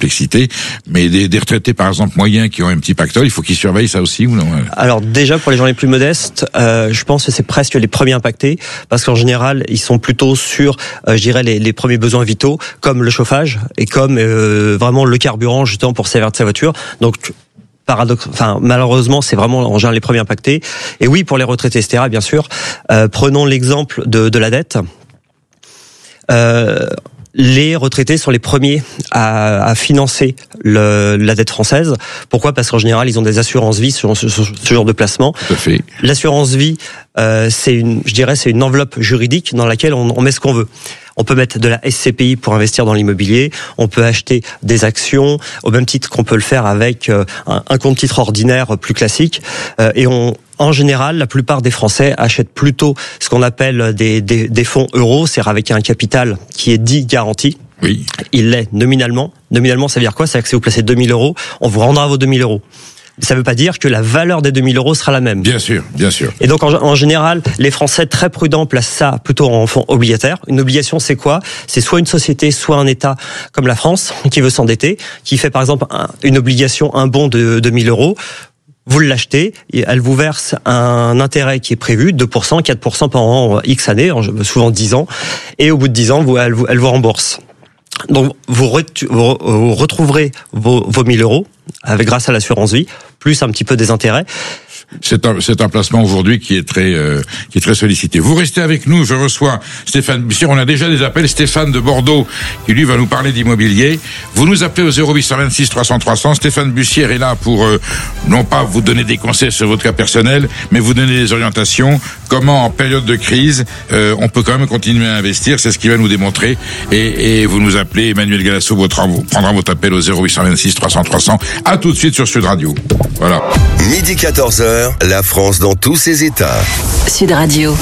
complexité. Mais des retraités, par exemple, moyens qui ont un petit pactole, il faut qu'ils surveillent ça aussi ou non? Alors déjà, pour les gens les plus modestes, je pense que c'est presque les premiers impactés, parce qu'en général, ils sont plutôt sur, je dirais, les premiers besoins vitaux, comme le chauffage et comme vraiment le carburant, justement, pour servir de sa voiture. Donc, malheureusement, c'est vraiment en général les premiers impactés. Et oui, pour les retraités, etc., bien sûr. Prenons l'exemple de la dette. Les retraités sont les premiers à financer la dette française. Pourquoi ? Parce qu'en général, ils ont des assurances vie sur ce genre de placement. Tout à fait. L'assurance vie, c'est une enveloppe juridique dans laquelle on met ce qu'on veut. On peut mettre de la SCPI pour investir dans l'immobilier. On peut acheter des actions au même titre qu'on peut le faire avec un compte titre ordinaire plus classique. En général, la plupart des Français achètent plutôt ce qu'on appelle des fonds euros, c'est-à-dire avec un capital qui est dit garanti. Oui. Il l'est nominalement. Nominalement, ça veut dire quoi ? C'est que si vous placez 2 000 euros, on vous rendra vos 2 000 euros. Ça ne veut pas dire que la valeur des 2 000 euros sera la même. Bien sûr, bien sûr. Et donc, en général, les Français très prudents placent ça plutôt en fonds obligataires. Une obligation, c'est quoi ? C'est soit une société, soit un État comme la France qui veut s'endetter, qui fait par exemple une obligation, un bon de 2 000 euros. Vous l'achetez, et elle vous verse un intérêt qui est prévu, 2%, 4% pendant X années, souvent 10 ans. Et au bout de 10 ans, elle vous rembourse. Donc, vous retrouverez vos 1 000 euros grâce à l'assurance vie, plus un petit peu des intérêts. C'est un placement aujourd'hui qui est très sollicité. Vous restez avec nous, je reçois Stéphane Bussière. On a déjà des appels. Stéphane de Bordeaux, qui lui va nous parler d'immobilier. Vous nous appelez au 0826 300 300. Stéphane Bussière est là pour, non pas vous donner des conseils sur votre cas personnel, mais vous donner des orientations. Comment, en période de crise, on peut quand même continuer à investir. C'est ce qu'il va nous démontrer. Et vous nous appelez, Emmanuel Galasso prendra votre appel au 0826 300 300. À tout de suite sur Sud Radio. Voilà. Midi 14h. La France dans tous ses états. Sud Radio.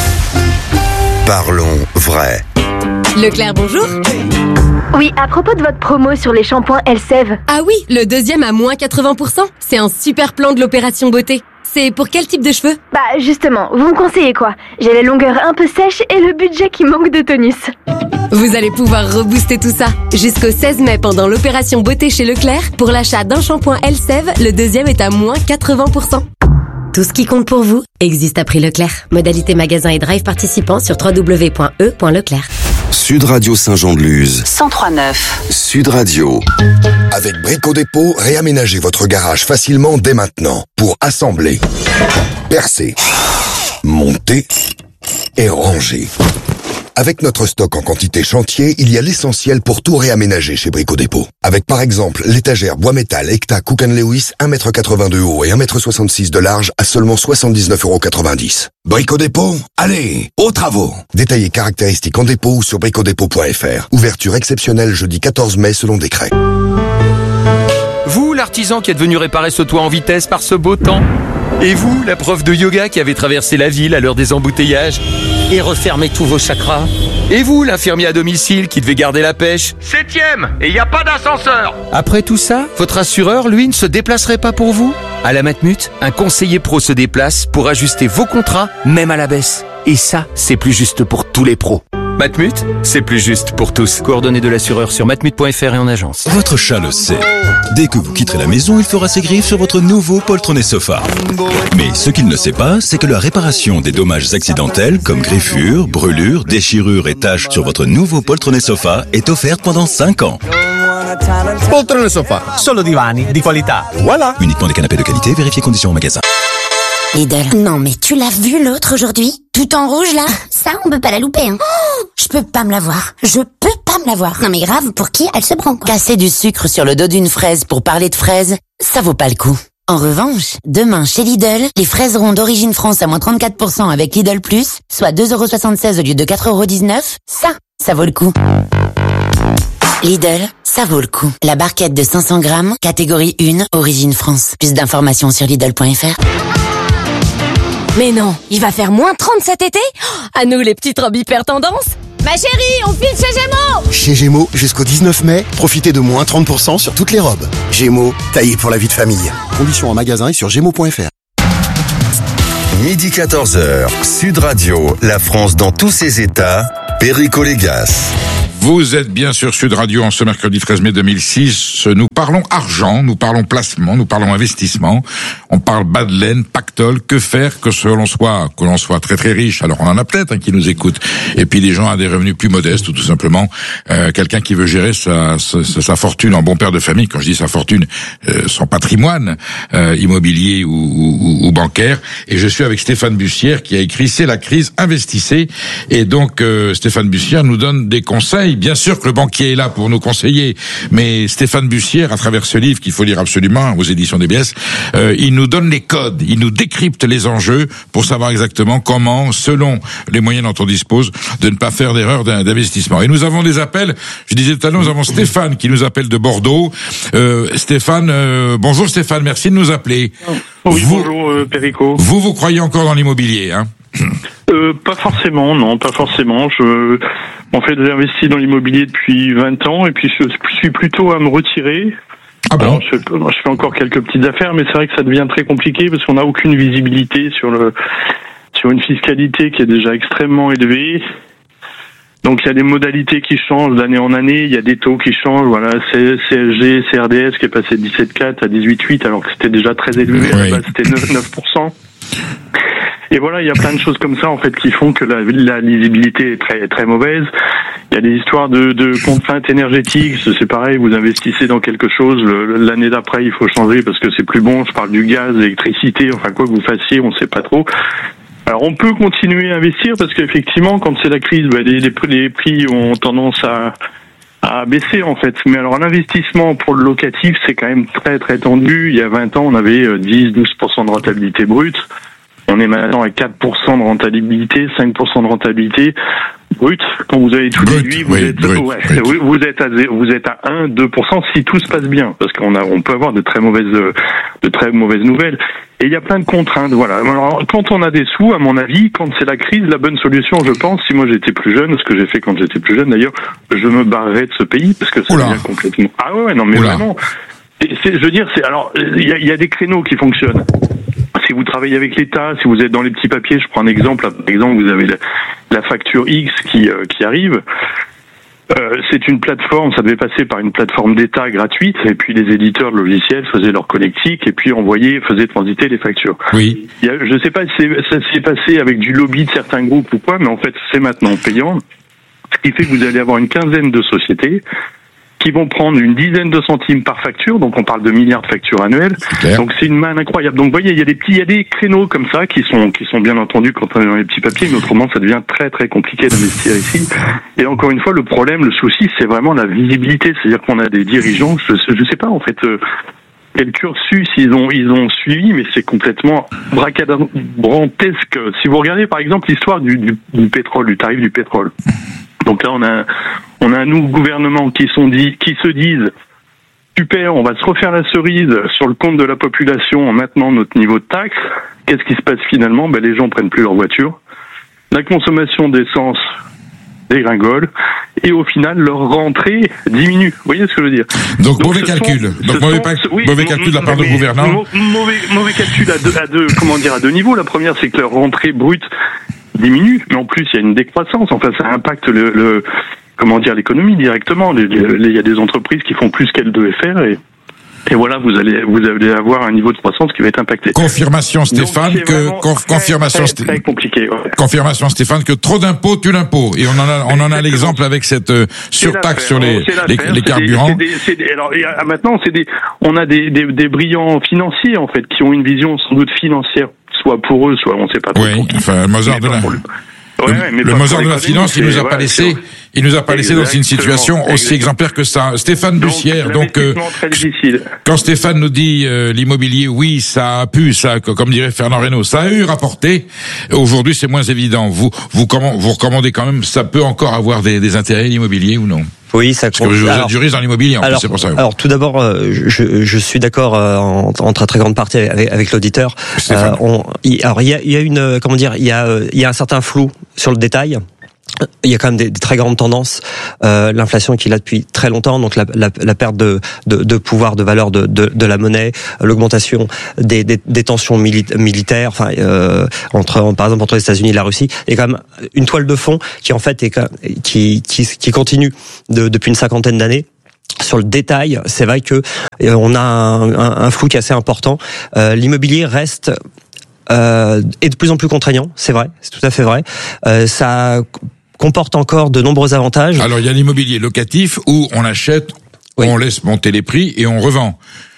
Parlons vrai. Leclerc, bonjour. Oui, à propos de votre promo sur les shampoings Elseve. Ah oui, le deuxième à moins 80%. C'est un super plan de l'opération beauté. C'est pour quel type de cheveux ? Bah justement, vous me conseillez quoi ? J'ai les longueurs un peu sèches et le budget qui manque de tonus. Vous allez pouvoir rebooster tout ça. Jusqu'au 16 mai pendant l'opération beauté chez Leclerc, pour l'achat d'un shampoing Elseve, le deuxième est à moins 80%. Tout ce qui compte pour vous existe à prix Leclerc. Modalité magasin et drive participants sur www.e.leclerc. Sud Radio Saint-Jean-de-Luz. 103.9. Sud Radio. Avec Brico Dépôt, réaménagez votre garage facilement dès maintenant pour assembler, percer, monter et ranger. Avec notre stock en quantité chantier, il y a l'essentiel pour tout réaménager chez Brico Dépôt. Avec par exemple l'étagère bois métal Ecta Cook & Lewis 1,82 m de haut et 1,66 m de large à seulement 79,90 €. Brico Dépôt, allez, aux travaux. Détaillez caractéristiques en dépôt ou sur bricodépôt.fr. Ouverture exceptionnelle jeudi 14 mai selon décret. Vous, l'artisan qui est venu réparer ce toit en vitesse par ce beau temps. Et vous, la prof de yoga qui avait traversé la ville à l'heure des embouteillages et refermé tous vos chakras. Et vous, l'infirmier à domicile qui devait garder la pêche. 7e, et il n'y a pas d'ascenseur. Après tout ça, votre assureur, lui, ne se déplacerait pas pour vous ? À la Matmut, un conseiller pro se déplace pour ajuster vos contrats, même à la baisse. Et ça, c'est plus juste pour tous les pros. Matmut, c'est plus juste pour tous. Coordonnées de l'assureur sur matmut.fr et en agence. Votre chat le sait. Dès que vous quitterez la maison, il fera ses griffes sur votre nouveau poltronné sofa. Mais ce qu'il ne sait pas, c'est que la réparation des dommages accidentels, comme griffures, brûlures, déchirures et taches sur votre nouveau poltronné sofa est offerte pendant 5 ans. Poltrone sofa, solo divani di qualità. Voilà. Uniquement des canapés de qualité, vérifiez conditions en magasin. Lidl. Non mais tu l'as vu l'autre aujourd'hui ? Tout en rouge là ? Ça on peut pas la louper hein. Oh, je peux pas me la voir. Je peux pas me la voir. Non mais grave, pour qui elle se prend quoi ? Casser du sucre sur le dos d'une fraise pour parler de fraises, ça vaut pas le coup. En revanche, demain chez Lidl, les fraises rondes d'origine France à moins 34% avec Lidl Plus, soit 2,76 € au lieu de 4,19 €, ça vaut le coup. Lidl, ça vaut le coup. La barquette de 500 grammes, catégorie 1, origine France. Plus d'informations sur Lidl.fr. Mais non, il va faire moins 30 cet été ? À nous les petites robes hyper tendance. Ma chérie, on file chez Gémeaux ! Chez Gémeaux, jusqu'au 19 mai, profitez de moins 30% sur toutes les robes. Gémeaux, taillé pour la vie de famille. Conditions en magasin et sur gémeaux.fr. Midi 14h, Sud Radio, la France dans tous ses états, Perico Légas. Vous êtes bien sur Sud Radio en ce mercredi 13 mai 2006. Nous parlons argent, nous parlons placement, nous parlons investissement. On parle bas de laine, pactole. Que faire que l'on soit très très riche. Alors on en a peut-être qui nous écoutent. Et puis des gens à des revenus plus modestes ou tout simplement quelqu'un qui veut gérer sa fortune en bon père de famille. Quand je dis sa fortune, son patrimoine immobilier ou bancaire. Et je suis avec Stéphane Bussière qui a écrit C'est la crise, investissez. Et donc Stéphane Bussière nous donne des conseils. Bien sûr que le banquier est là pour nous conseiller, mais Stéphane Bussière, à travers ce livre qu'il faut lire absolument aux éditions DBS, il nous donne les codes, il nous décrypte les enjeux pour savoir exactement comment, selon les moyens dont on dispose, de ne pas faire d'erreur d'investissement. Et nous avons des appels, je disais tout à l'heure, nous avons Stéphane qui nous appelle de Bordeaux. Stéphane, bonjour Stéphane, merci de nous appeler. Oui, bonjour Perico. Vous croyez encore dans l'immobilier, hein? Pas forcément, non, pas forcément. En fait, j'ai investi dans l'immobilier depuis 20 ans et puis je suis plutôt à me retirer. Ah bon? Alors, je fais encore quelques petites affaires, mais c'est vrai que ça devient très compliqué parce qu'on n'a aucune visibilité sur une fiscalité qui est déjà extrêmement élevée. Donc il y a des modalités qui changent d'année en année, il y a des taux qui changent, voilà, CSG, CRDS qui est passé de 17,4 à 18,8 alors que c'était déjà très élevé, oui. À la base c'était 9%. Et voilà, il y a plein de choses comme ça en fait qui font que la lisibilité est très très mauvaise. Il y a des histoires de contraintes énergétiques, c'est pareil, vous investissez dans quelque chose, l'année d'après il faut changer parce que c'est plus bon, je parle du gaz, l'électricité, enfin quoi que vous fassiez, on ne sait pas trop. Alors on peut continuer à investir parce qu'effectivement quand c'est la crise, les prix ont tendance à baisser en fait. Mais alors l'investissement pour le locatif c'est quand même très très tendu. Il y a 20 ans on avait 10-12% de rentabilité brute. On est maintenant à 4% de rentabilité, 5% de rentabilité brute. Quand vous avez tout déduit, vous êtes à 1-2% si tout se passe bien, parce on peut avoir de très mauvaises nouvelles. Et il y a plein de contraintes, voilà. Alors, quand on a des sous, à mon avis, quand c'est la crise, la bonne solution, je pense, si moi j'étais plus jeune, ce que j'ai fait quand j'étais plus jeune d'ailleurs, je me barrerais de ce pays, parce que ça devient complètement... Ah ouais, non mais vraiment. Alors, il y a des créneaux qui fonctionnent. Si vous travaillez avec l'État, si vous êtes dans les petits papiers, je prends un exemple. Par exemple, vous avez la facture X qui arrive. C'est une plateforme, ça devait passer par une plateforme d'État gratuite, et puis les éditeurs de logiciels faisaient leur collectique et puis faisaient transiter les factures. Oui. Je ne sais pas si ça s'est passé avec du lobby de certains groupes ou quoi, mais en fait c'est maintenant payant. Ce qui fait que vous allez avoir une quinzaine de sociétés qui vont prendre une dizaine de centimes par facture, donc on parle de milliards de factures annuelles. Donc c'est une manne incroyable. Donc vous voyez, il y a des créneaux comme ça qui sont bien entendu quand on est dans les petits papiers, mais autrement ça devient très très compliqué d'investir ici. Et encore une fois, le souci, c'est vraiment la visibilité, c'est-à-dire qu'on a des dirigeants, je sais pas en fait quel cursus ils ont suivi, mais c'est complètement bracadabrantesque. Si vous regardez par exemple l'histoire du pétrole, du tarif du pétrole. Donc là, on a un nouveau gouvernement qui se disent super, on va se refaire la cerise sur le compte de la population en maintenant notre niveau de taxe. Qu'est-ce qui se passe finalement? Les gens prennent plus leur voiture. La consommation d'essence dégringole et au final leur rentrée diminue. Vous voyez ce que je veux dire? Donc mauvais calcul. Mauvais calcul de la part du gouvernement. Mauvais calcul à deux niveaux. La première, c'est que leur rentrée brute diminue, mais en plus il y a une décroissance. Enfin, ça impacte l'économie directement. Il y a des entreprises qui font plus qu'elles devaient faire et voilà, vous allez avoir un niveau de croissance qui va être impacté. Confirmation Stéphane très compliqué. Ouais. Confirmation Stéphane que trop d'impôts tue l'impôt et on en a l'exemple avec cette surtaxe sur les carburants. Maintenant on a des brillants financiers en fait qui ont une vision sans doute financière, soit pour eux, soit on ne sait pas trop. Oui, enfin Mozart le Mozart de la finance, il nous a pas laissé dans une situation aussi exemplaire que ça. Stéphane Bussière, très difficile. Quand Stéphane nous dit l'immobilier, oui, ça a pu, comme dirait Fernand Reynaud, ça a eu rapporté. Aujourd'hui, c'est moins évident. Vous recommandez quand même, ça peut encore avoir des intérêts l'immobilier ou non? Oui, ça compte. Parce que vous êtes juriste dans l'immobilier, en plus, c'est pour ça. Alors, tout d'abord, je suis d'accord en très très grande partie avec l'auditeur. Il y a un certain flou sur le détail. il y a quand même des très grandes tendances. L'inflation qui est là depuis très longtemps, donc la perte de pouvoir, de valeur de la monnaie, l'augmentation des tensions militaires, enfin par exemple entre les États-Unis et la Russie, et quand même une toile de fond qui en fait qui continue depuis une cinquantaine d'années. Sur le détail, c'est vrai que on a un flou qui est assez important. L'immobilier reste est de plus en plus contraignant, c'est vrai, c'est tout à fait vrai. Ça comporte encore de nombreux avantages. Alors il y a l'immobilier locatif où on achète, on laisse monter les prix et on revend.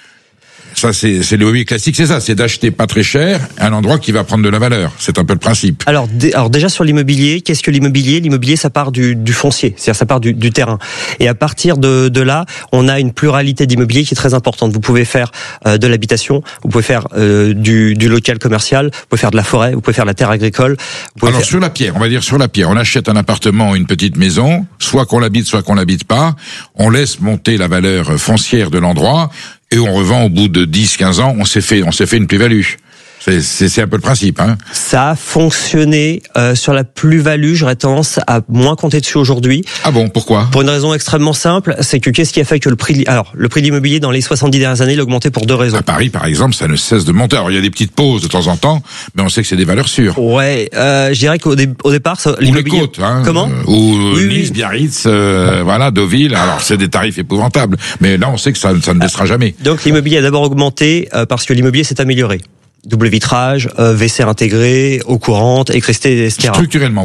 Ça, c'est l'immobilier classique, c'est ça, c'est d'acheter pas très cher un endroit qui va prendre de la valeur. C'est un peu le principe. Alors déjà sur l'immobilier, qu'est-ce que l'immobilier ? L'immobilier, ça part du foncier, c'est-à-dire ça part du terrain. Et à partir de là, on a une pluralité d'immobilier qui est très importante. Vous pouvez faire de l'habitation, vous pouvez faire du local commercial, vous pouvez faire de la forêt, vous pouvez faire de la terre agricole. Alors sur la pierre, on va dire sur la pierre, on achète un appartement, une petite maison, soit qu'on l'habite, soit qu'on l'habite pas. On laisse monter la valeur foncière de l'endroit. Et on revend au bout de 10-15 ans, on s'est fait une plus-value. C'est un peu le principe, hein. Ça a fonctionné sur la plus-value. J'aurais tendance à moins compter dessus aujourd'hui. Ah bon, pourquoi ? Pour une raison extrêmement simple, c'est que qu'est-ce qui a fait que le prix de l'immobilier dans les 70 dernières années, il a augmenté pour deux raisons. À Paris, par exemple, ça ne cesse de monter. Alors il y a des petites pauses de temps en temps, mais on sait que c'est des valeurs sûres. Ouais, je dirais qu'au départ, l'immobilier. Ou les côtes, hein. Comment ? Nice, Biarritz, voilà, Deauville. Alors c'est des tarifs épouvantables, mais là on sait que ça ne baissera jamais. Donc l'immobilier a d'abord augmenté parce que l'immobilier s'est amélioré. Double vitrage, WC intégré, eau courante, électricité, etc. Structurellement,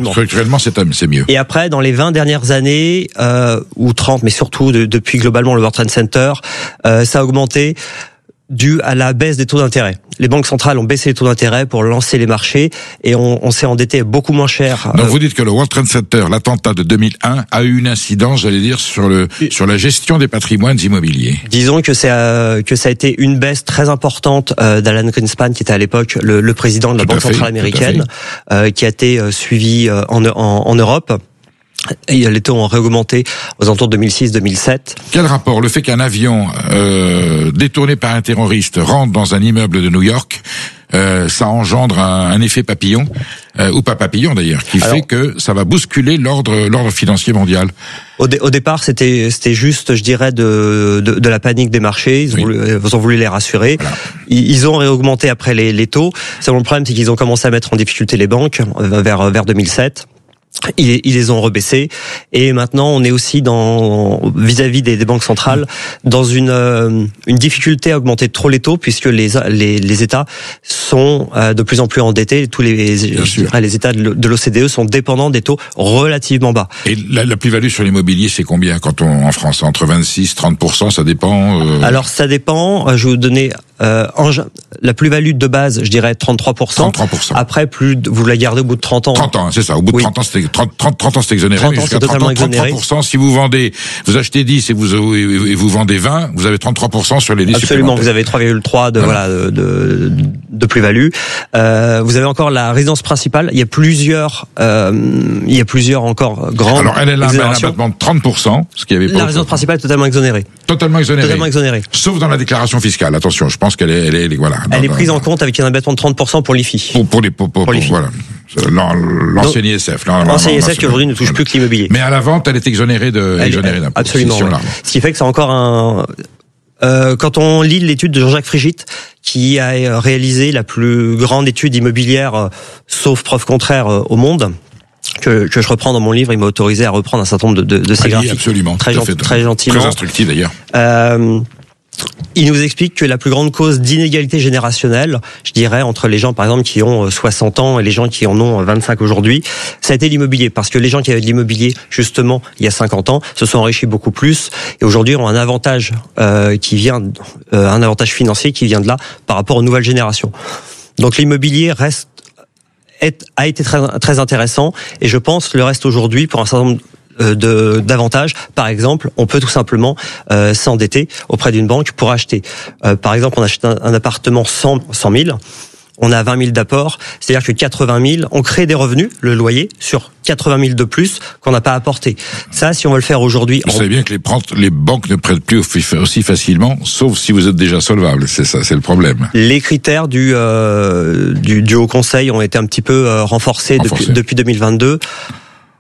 c'est mieux. Et après, dans les 20 dernières années, ou 30, mais surtout depuis globalement le World Trade Center, ça a augmenté dû à la baisse des taux d'intérêt. Les banques centrales ont baissé les taux d'intérêt pour lancer les marchés et on s'est endetté beaucoup moins cher. Donc vous dites que le World Trade Center, l'attentat de 2001, a eu une incidence, j'allais dire, sur la gestion des patrimoines immobiliers. Disons que ça a été une baisse très importante d'Alan Greenspan, qui était à l'époque le président de la Banque centrale américaine, qui a été suivi en Europe. Et les taux ont réaugmenté aux alentours de 2006-2007. Quel rapport ? Le fait qu'un avion détourné par un terroriste rentre dans un immeuble de New York, ça engendre un effet papillon, ou pas papillon d'ailleurs, qui fait que ça va bousculer l'ordre financier mondial. Au départ, c'était juste, je dirais, de la panique des marchés. Ils ont voulu les rassurer. Voilà. Ils ont réaugmenté après les taux. Seulement le problème, c'est qu'ils ont commencé à mettre en difficulté les banques vers 2007. Ils les ont rebaissés et maintenant on est aussi vis-à-vis des banques centrales dans une difficulté à augmenter trop les taux puisque les États sont de plus en plus endettés. Tous les États de l'OCDE sont dépendants des taux relativement bas. Et la plus-value sur l'immobilier, c'est combien en France ? Entre 26-30%, ça dépend. Alors ça dépend. Je vais vous donner la plus-value de base, je dirais 33%. 33%. Après, vous la gardez au bout de 30 ans. 30 ans, c'est ça. Au bout de 30 ans, c'était 30 ans, c'est exonéré. 30 ans, c'est totalement exonéré. 33%, si vous achetez 10 et vous vendez 20, vous avez 33% sur les 10. Absolument, vous avez 3,3 de plus-value. Vous avez encore la résidence principale. Il y a plusieurs encore grandes. Alors, elle a un abattement de 30%, ce qui avait pas. La résidence principale est totalement exonérée. Totalement exonérée. Sauf dans la déclaration fiscale. Attention, je pense qu'elle est voilà. Elle est prise en compte avec un abattement de 30% pour l'IFI. Pour l'IFI. Voilà. L'ancien ISF. L'ancien ISF qui aujourd'hui ne touche plus que l'immobilier. Mais à la vente, elle est exonérée d'impôt. Absolument. Ce qui fait que c'est encore quand on lit l'étude de Jean-Jacques Frigit, qui a réalisé la plus grande étude immobilière, sauf preuve contraire, au monde, que je reprends dans mon livre, il m'a autorisé à reprendre un certain nombre de ces graphiques. Absolument. Très gentiment. Très instructif d'ailleurs. Il nous explique que la plus grande cause d'inégalité générationnelle, je dirais, entre les gens, par exemple, qui ont 60 ans et les gens qui en ont 25 aujourd'hui, ça a été l'immobilier. Parce que les gens qui avaient de l'immobilier, justement, il y a 50 ans, se sont enrichis beaucoup plus et aujourd'hui ont un avantage un avantage financier qui vient de là par rapport aux nouvelles générations. Donc l'immobilier a été très, très intéressant et je pense que le reste aujourd'hui, pour un certain nombre d'avantages. Par exemple, on peut tout simplement s'endetter auprès d'une banque pour acheter. Par exemple, on achète un appartement 100 000, on a 20 000 d'apport, c'est-à-dire que 80 000, on crée des revenus, le loyer, sur 80 000 de plus qu'on n'a pas apporté. Ça, si on veut le faire aujourd'hui... Vous savez bien que les banques ne prêtent plus aussi facilement, sauf si vous êtes déjà solvable. C'est ça, c'est le problème. Les critères du Haut Conseil ont été un petit peu renforcés. Depuis 2022.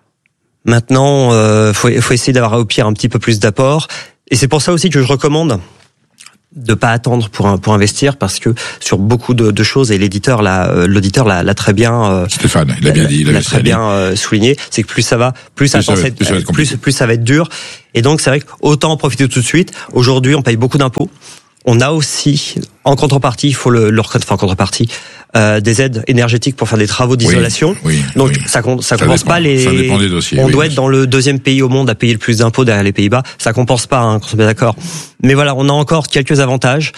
Maintenant, faut essayer d'avoir au pire un petit peu plus d'apport. Et c'est pour ça aussi que je recommande de pas attendre pour investir, parce que sur beaucoup de choses, et l'auditeur l'a très bien Stéphane, il a bien dit, très bien souligné, c'est que plus ça va, plus ça va être dur. Et donc c'est vrai qu'autant en profiter tout de suite. Aujourd'hui, on paye beaucoup d'impôts. On a aussi, en contrepartie, il faut le reconnaître, en contrepartie, des aides énergétiques pour faire des travaux d'isolation. Donc ça compense pas les. Ça dépend des dossiers. On doit être dans le 2e pays au monde à payer le plus d'impôts derrière les Pays-Bas. Ça compense pas, qu'on soit bien d'accord. Mais voilà, on a encore quelques avantages.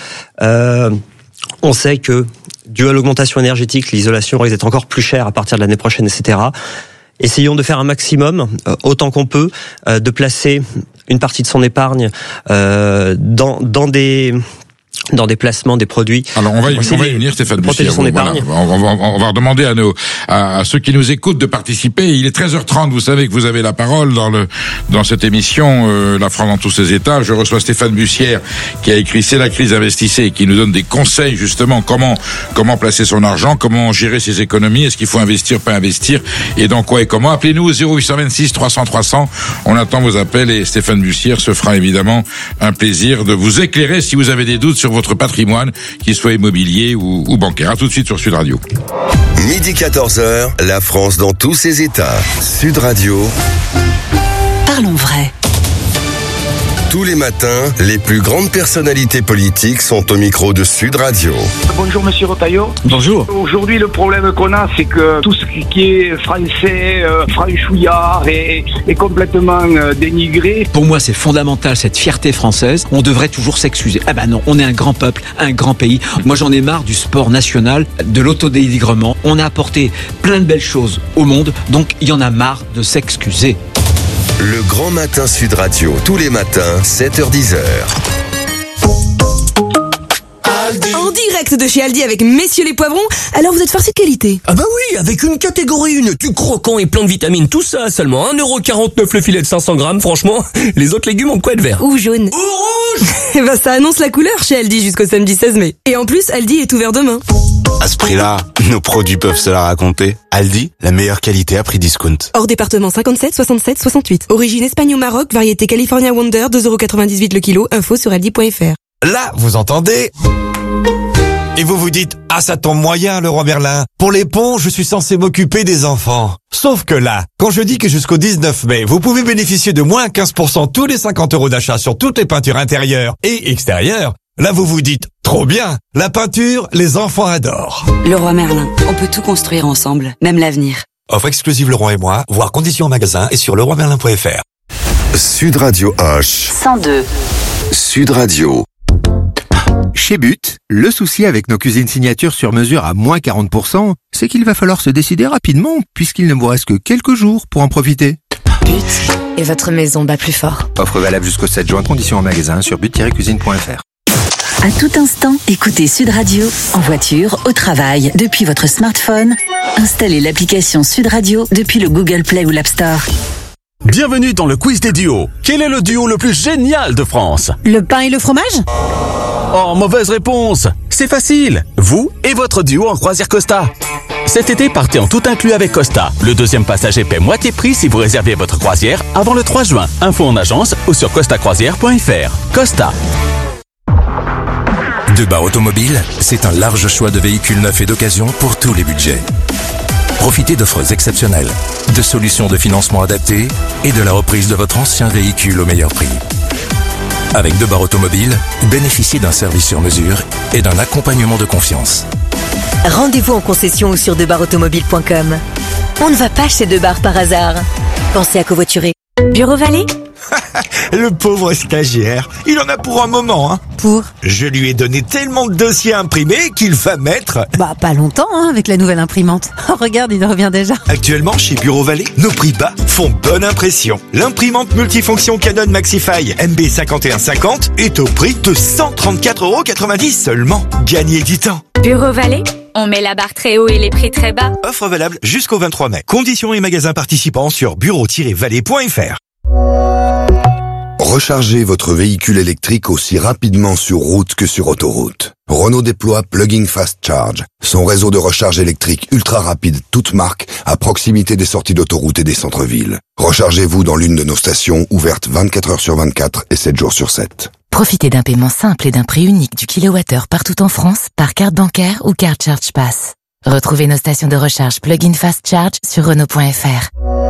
On sait que dû à l'augmentation énergétique, l'isolation risque d'être encore plus chère à partir de l'année prochaine, etc. Essayons de faire un maximum, autant qu'on peut, de placer une partie de son épargne dans des placements, des produits. Alors on va y venir, Stéphane Bussière. Voilà, on va demander à ceux qui nous écoutent de participer. Il est 13h30, vous savez que vous avez la parole dans cette émission La France dans tous ses états. Je reçois Stéphane Bussière qui a écrit C'est la crise, investissez, et qui nous donne des conseils justement comment placer son argent, comment gérer ses économies, est-ce qu'il faut investir, pas investir, et dans quoi et comment. Appelez-nous au 0826 300 300. On attend vos appels et Stéphane Bussière se fera évidemment un plaisir de vous éclairer si vous avez des doutes sur votre patrimoine, qu'il soit immobilier ou bancaire. À tout de suite sur Sud Radio. Midi 14h, la France dans tous ses états. Sud Radio. Parlons vrai. Tous les matins, les plus grandes personnalités politiques sont au micro de Sud Radio. Bonjour Monsieur Retailleau. Bonjour. Aujourd'hui, le problème qu'on a, c'est que tout ce qui est français, franchouillard est complètement dénigré. Pour moi, c'est fondamental, cette fierté française. On devrait toujours s'excuser. Ah ben non, on est un grand peuple, un grand pays. Moi, j'en ai marre du sport national, de l'autodénigrement. On a apporté plein de belles choses au monde, donc il y en a marre de s'excuser. Le Grand Matin Sud Radio, tous les matins, 7h-10h. En direct de chez Aldi avec Messieurs les Poivrons. Alors vous êtes farci de qualité? Ah bah oui, avec une catégorie 1, tu croquant et plein de vitamines, tout ça, seulement 1,49€ le filet de 500 grammes, franchement, les autres légumes ont de quoi être verts. Ou jaune. Ou rouge. Eh ben ça annonce la couleur chez Aldi jusqu'au samedi 16 mai. Et en plus, Aldi est ouvert demain. À ce prix-là, nos produits peuvent se la raconter. Aldi, la meilleure qualité à prix discount. Hors département 57, 67, 68. Origine Espagne au Maroc, variété California Wonder, 2,98€ le kilo, info sur aldi.fr. Là, vous entendez? Et vous vous dites, ah ça tombe moyen le roi Merlin. Pour les ponts, je suis censé m'occuper des enfants. Sauf que là, quand je dis que jusqu'au 19 mai, vous pouvez bénéficier de moins 15% tous les 50€ d'achat sur toutes les peintures intérieures et extérieures, là vous vous dites, trop bien, la peinture, les enfants adorent. Le roi Merlin, on peut tout construire ensemble, même l'avenir. Offre exclusive Leroy et moi, voir conditions en magasin et sur leroymerlin.fr. Sud Radio H. 102. Sud Radio. Chez But, le souci avec nos cuisines signatures sur mesure à moins 40%, c'est qu'il va falloir se décider rapidement, puisqu'il ne vous reste que quelques jours pour en profiter. But, et votre maison bat plus fort. Offre valable jusqu'au 7 juin, conditions en magasin sur but-cuisine.fr. À tout instant, écoutez Sud Radio, en voiture, au travail, depuis votre smartphone. Installez l'application Sud Radio depuis le Google Play ou l'App Store. Bienvenue dans le quiz des duos. Quel est le duo le plus génial de France? Le pain et le fromage? Oh, mauvaise réponse. C'est facile. Vous et votre duo en croisière Costa. Cet été, partez en tout inclus avec Costa. Le deuxième passager paie moitié prix si vous réservez votre croisière avant le 3 juin. Info en agence ou sur costacroisière.fr. Costa. Debar Automobile, c'est un large choix de véhicules neufs et d'occasion pour tous les budgets. Profitez d'offres exceptionnelles, de solutions de financement adaptées et de la reprise de votre ancien véhicule au meilleur prix. Avec Debar Automobile, bénéficiez d'un service sur mesure et d'un accompagnement de confiance. Rendez-vous en concession ou sur debarautomobile.com. On ne va pas chez Debar par hasard. Pensez à covoiturer. Bureau Vallée? Le pauvre stagiaire, il en a pour un moment, hein. Pour? Je lui ai donné tellement de dossiers imprimés qu'il va mettre... Bah, pas longtemps, hein, avec la nouvelle imprimante. Oh, regarde, il revient déjà. Actuellement, chez Bureau Vallée, nos prix bas font bonne impression. L'imprimante multifonction Canon Maxify MB5150 est au prix de 134,90€ seulement. Gagnez du temps. Bureau Vallée? On met la barre très haut et les prix très bas. Offre valable jusqu'au 23 mai. Conditions et magasins participants sur bureau-vallée.fr. Rechargez votre véhicule électrique aussi rapidement sur route que sur autoroute. Renault déploie Plug-in Fast Charge, son réseau de recharge électrique ultra rapide toute marque à proximité des sorties d'autoroute et des centres-villes. Rechargez-vous dans l'une de nos stations ouvertes 24 heures sur 24 et 7 jours sur 7. Profitez d'un paiement simple et d'un prix unique du kilowattheure partout en France par carte bancaire ou carte Charge Pass. Retrouvez nos stations de recharge Plug-in Fast Charge sur Renault.fr.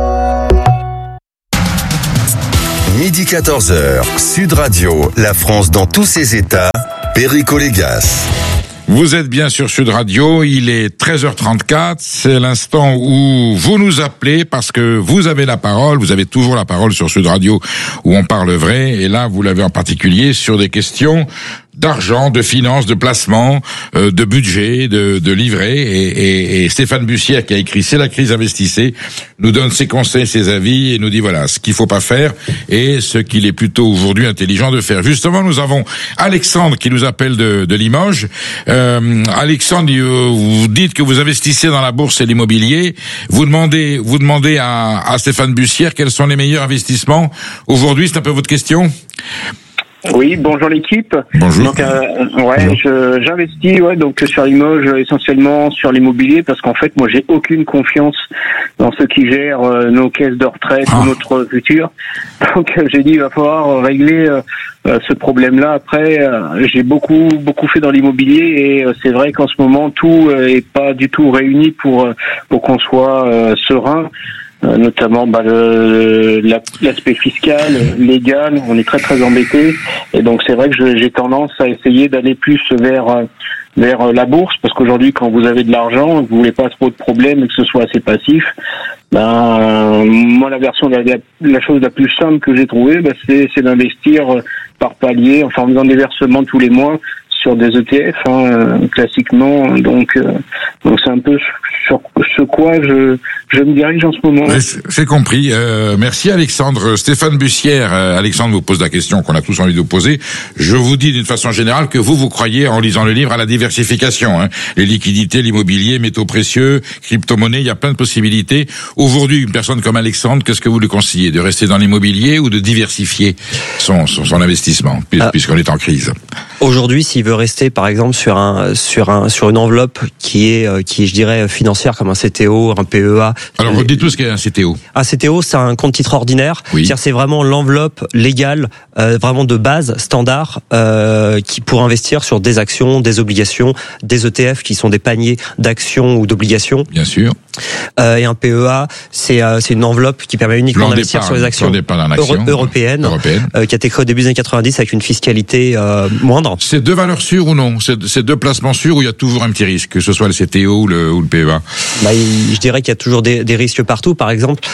Midi 14h, Sud Radio, la France dans tous ses états, Perico Légas. Vous êtes bien sur Sud Radio, il est 13h34, c'est l'instant où vous nous appelez parce que vous avez la parole, vous avez toujours la parole sur Sud Radio où on parle vrai, et là vous l'avez en particulier sur des questions d'argent, de finances, de placement, de budget, de livret, et Stéphane Bussière qui a écrit C'est la crise, investissez, nous donne ses conseils, ses avis, et nous dit voilà ce qu'il faut pas faire et ce qu'il est plutôt aujourd'hui intelligent de faire. Justement, nous avons Alexandre qui nous appelle de Limoges. Alexandre, vous dites que vous investissez dans la bourse et l'immobilier. Vous demandez à Stéphane Bussière quels sont les meilleurs investissements aujourd'hui. C'est un peu votre question? Oui, bonjour l'équipe. Bonjour. Donc, j'investis, donc sur Limoges, essentiellement sur l'immobilier, parce qu'en fait, moi, j'ai aucune confiance dans ceux qui gèrent nos caisses de retraite ou notre futur. Donc, j'ai dit, il va falloir régler ce problème-là. Après, j'ai beaucoup fait dans l'immobilier, et c'est vrai qu'en ce moment, tout est pas du tout réuni pour qu'on soit serein. Notamment l'aspect fiscal, légal, on est très embêté, et donc c'est vrai que j'ai tendance à essayer d'aller plus vers la bourse, parce qu'aujourd'hui quand vous avez de l'argent, vous voulez pas trop de problèmes et que ce soit assez passif. Moi la version la chose la plus simple que j'ai trouvée, c'est d'investir par palier, enfin en faisant des versements tous les mois sur des ETF, classiquement. Donc c'est un peu sur ce quoi je me dirige en ce moment. C'est compris. Merci Alexandre. Stéphane Bussière, Alexandre vous pose la question qu'on a tous envie de vous poser. Je vous dis d'une façon générale que vous croyez, en lisant le livre, à la diversification. Les liquidités, l'immobilier, métaux précieux, crypto-monnaies, il y a plein de possibilités. Aujourd'hui, une personne comme Alexandre, qu'est-ce que vous lui conseillez? De rester dans l'immobilier ou de diversifier son investissement, puisqu'on est en crise? Aujourd'hui, s'il veut rester, par exemple, sur une enveloppe qui est, je dirais, financière, comme un CTO, un PEA. Alors, dites-nous ce qu'est un CTO. Un CTO, c'est un compte titre ordinaire. Oui. C'est-à-dire, c'est vraiment l'enveloppe légale, vraiment de base, standard, qui pour investir sur des actions, des obligations, des ETF qui sont des paniers d'actions ou d'obligations. Bien sûr. Et un PEA, c'est une enveloppe qui permet uniquement d'investir sur les actions européennes, qui a été créée au début des années 90 avec une fiscalité moindre. C'est deux valeurs sûres ou non? C'est deux placements sûrs où il y a toujours un petit risque, que ce soit le CTO ou le PEA? Je dirais qu'il y a toujours des risques partout. Par exemple,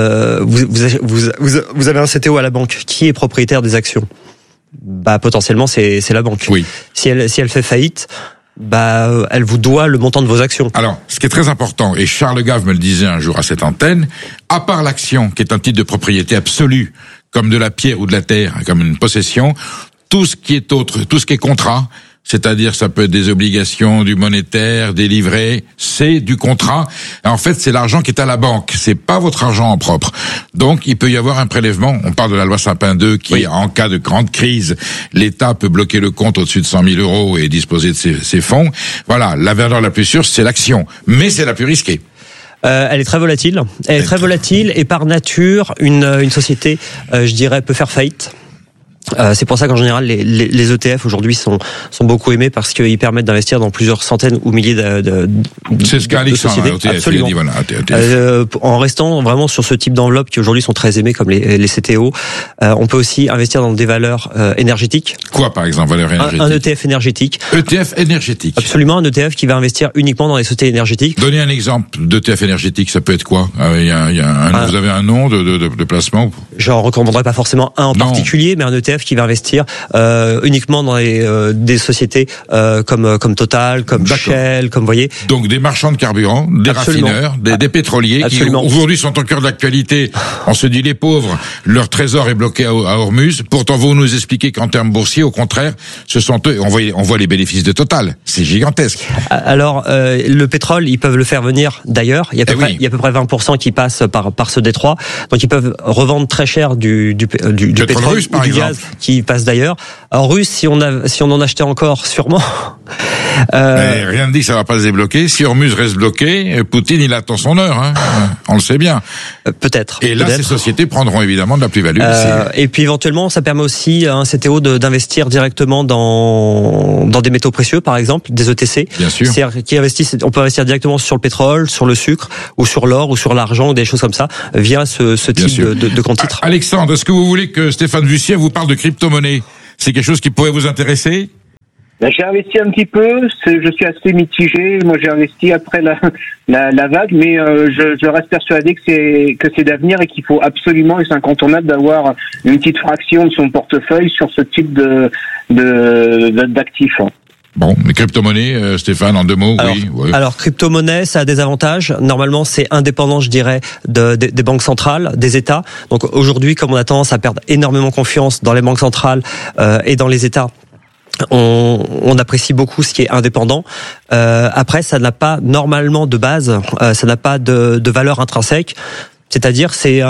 vous avez un CTO à la banque. Qui est propriétaire des actions? Potentiellement, c'est la banque. Oui. Si elle fait faillite, elle vous doit le montant de vos actions. Alors, ce qui est très important, et Charles Gave me le disait un jour à cette antenne, à part l'action, qui est un titre de propriété absolue, comme de la pierre ou de la terre, comme une possession, tout ce qui est autre, tout ce qui est contrat, c'est-à-dire ça peut être des obligations, du monétaire, des livrets, c'est du contrat. En fait, c'est l'argent qui est à la banque, c'est pas votre argent en propre. Donc, il peut y avoir un prélèvement. On parle de la loi Sapin 2 qui, en cas de grande crise, l'État peut bloquer le compte au-dessus de 100 000 euros et disposer de ses fonds. Voilà, la valeur la plus sûre, c'est l'action, mais c'est la plus risquée. Elle est très volatile. Elle est très volatile, et par nature, une société, je dirais, peut faire faillite. C'est pour ça qu'en général les ETF aujourd'hui sont beaucoup aimés, parce qu'ils permettent d'investir dans plusieurs centaines ou milliers de c'est ce qu'Alexandre Absolument. Dit, voilà, en restant vraiment sur ce type d'enveloppe qui aujourd'hui sont très aimés comme les CTO. On peut aussi investir dans des valeurs énergétiques. Quoi par exemple, valeurs énergétiques? Un ETF énergétique. ETF énergétique. Absolument, un ETF qui va investir uniquement dans les sociétés énergétiques. Donnez un exemple d'ETF énergétique, ça peut être quoi? Vous avez un nom de placement? J'en recommanderais pas forcément un en particulier, mais un ETF qui va investir uniquement dans des sociétés comme Total, comme Shell, comme vous voyez. Donc des marchands de carburant, des raffineurs, des pétroliers qui aujourd'hui sont au cœur de l'actualité. On se dit les pauvres, leur trésor est bloqué à Hormuz. Pourtant vous nous expliquez qu'en termes boursiers, au contraire, ce sont eux. On voit les bénéfices de Total, c'est gigantesque. Alors le pétrole, ils peuvent le faire venir d'ailleurs. Il y a à peu près 20% qui passent par ce détroit. Donc ils peuvent revendre très cher du pétrole russe, par ou du exemple. Gaz qui passe d'ailleurs. En russe, si on en achetait encore, sûrement. Mais rien ne dit que ça va pas se débloquer. Si Hormuz reste bloqué, Poutine, il attend son heure. Hein. On le sait bien. Peut-être. Et là, ces sociétés prendront évidemment de la plus-value. Et puis éventuellement, ça permet aussi à un CTO d'investir directement dans des métaux précieux, par exemple, des ETC. Bien sûr. On peut investir directement sur le pétrole, sur le sucre, ou sur l'or, ou sur l'argent, ou des choses comme ça, via ce type de compte titre. Alexandre, est-ce que vous voulez que Stéphane Bussière vous parle de crypto-monnaie? C'est quelque chose qui pourrait vous intéresser? J'ai investi un petit peu, je suis assez mitigé. Moi, j'ai investi après la vague, mais je reste persuadé que c'est d'avenir et qu'il faut absolument, et c'est incontournable, d'avoir une petite fraction de son portefeuille sur ce type d'actifs. Bon, mais crypto-monnaie, Stéphane, en 2 mots, oui. Alors, crypto-monnaie, ça a des avantages. Normalement, c'est indépendant, je dirais, des banques centrales, des États. Donc aujourd'hui, comme on a tendance à perdre énormément confiance dans les banques centrales et dans les États, on apprécie beaucoup ce qui est indépendant. Après, ça n'a pas normalement de base, ça n'a pas de valeur intrinsèque. C'est-à-dire, c'est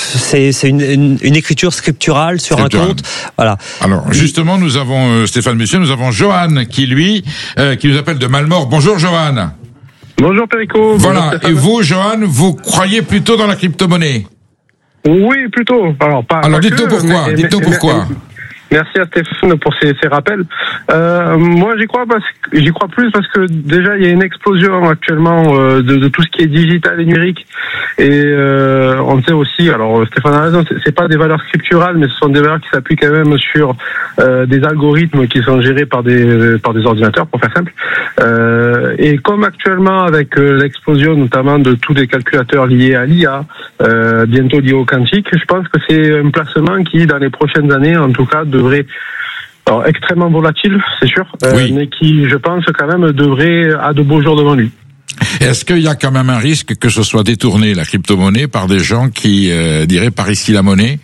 une écriture scripturale sur un compte. Voilà. Alors, justement, nous avons, Stéphane Bussière, nous avons Johan qui nous appelle de Malmort. Bonjour, Johan. Bonjour, Perico. Voilà. Et vous, Johan, vous croyez plutôt dans la crypto-monnaie? Oui, plutôt. Alors, dites-nous pourquoi. Dites-nous pourquoi. Merci à Stéphane pour ces rappels. Moi, j'y crois plus parce que déjà il y a une explosion actuellement de tout ce qui est digital et numérique. Et on sait aussi, alors Stéphane a raison, c'est pas des valeurs scripturales, mais ce sont des valeurs qui s'appuient quand même sur des algorithmes qui sont gérés par des ordinateurs, pour faire simple. Et comme actuellement avec l'explosion notamment de tous les calculateurs liés à l'IA, bientôt liés au quantique, je pense que c'est un placement qui, dans les prochaines années, en tout cas, devrait, alors extrêmement volatile, c'est sûr, mais qui, je pense, quand même, devrait a de beaux jours devant lui. Est-ce qu'il y a quand même un risque que ce soit détourné, la crypto-monnaie, par des gens qui diraient par ici la monnaie?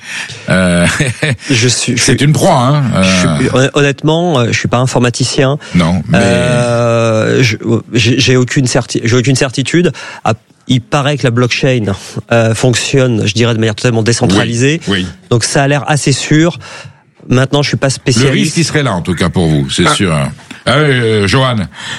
C'est une proie, hein. Honnêtement, je suis pas informaticien. Non, mais j'ai aucune certitude. Il paraît que la blockchain fonctionne, je dirais, de manière totalement décentralisée. Oui. Donc ça a l'air assez sûr. Maintenant, je suis pas spécialiste. Le risque, il serait là, en tout cas, pour vous, c'est sûr. Johan.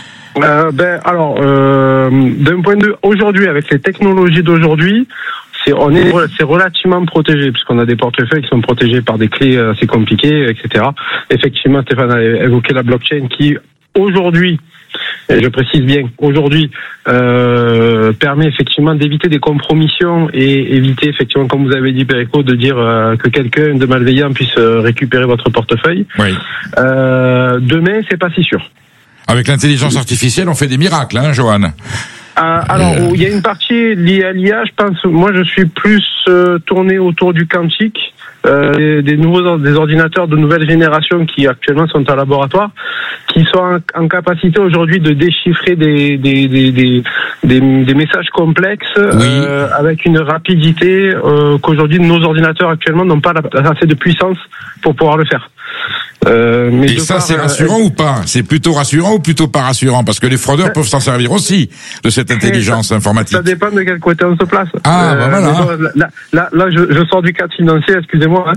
D'un point de vue aujourd'hui, avec les technologies d'aujourd'hui, c'est relativement protégé, puisqu'on a des portefeuilles qui sont protégés par des clés assez compliquées, etc. Effectivement, Stéphane a évoqué la blockchain qui, aujourd'hui, et je précise bien, aujourd'hui, permet effectivement d'éviter des compromissions et éviter effectivement, comme vous avez dit, Perico, de dire que quelqu'un de malveillant puisse récupérer votre portefeuille. Oui. Demain, c'est pas si sûr. Avec l'intelligence artificielle, on fait des miracles, hein, Johan? Alors, il y a une partie liée à l'IA, je pense. Moi, je suis plus tourné autour du quantique, des ordinateurs de nouvelle génération qui actuellement sont en laboratoire, qui sont en capacité aujourd'hui de déchiffrer des messages complexes avec une rapidité qu'aujourd'hui nos ordinateurs actuellement n'ont pas assez de puissance pour pouvoir le faire. Et ça, c'est rassurant ou pas? C'est plutôt rassurant ou plutôt pas rassurant? Parce que les fraudeurs peuvent s'en servir aussi de cette intelligence informatique. Ça dépend de quel côté on se place. Voilà. Là, je sors du cadre financier, excusez-moi.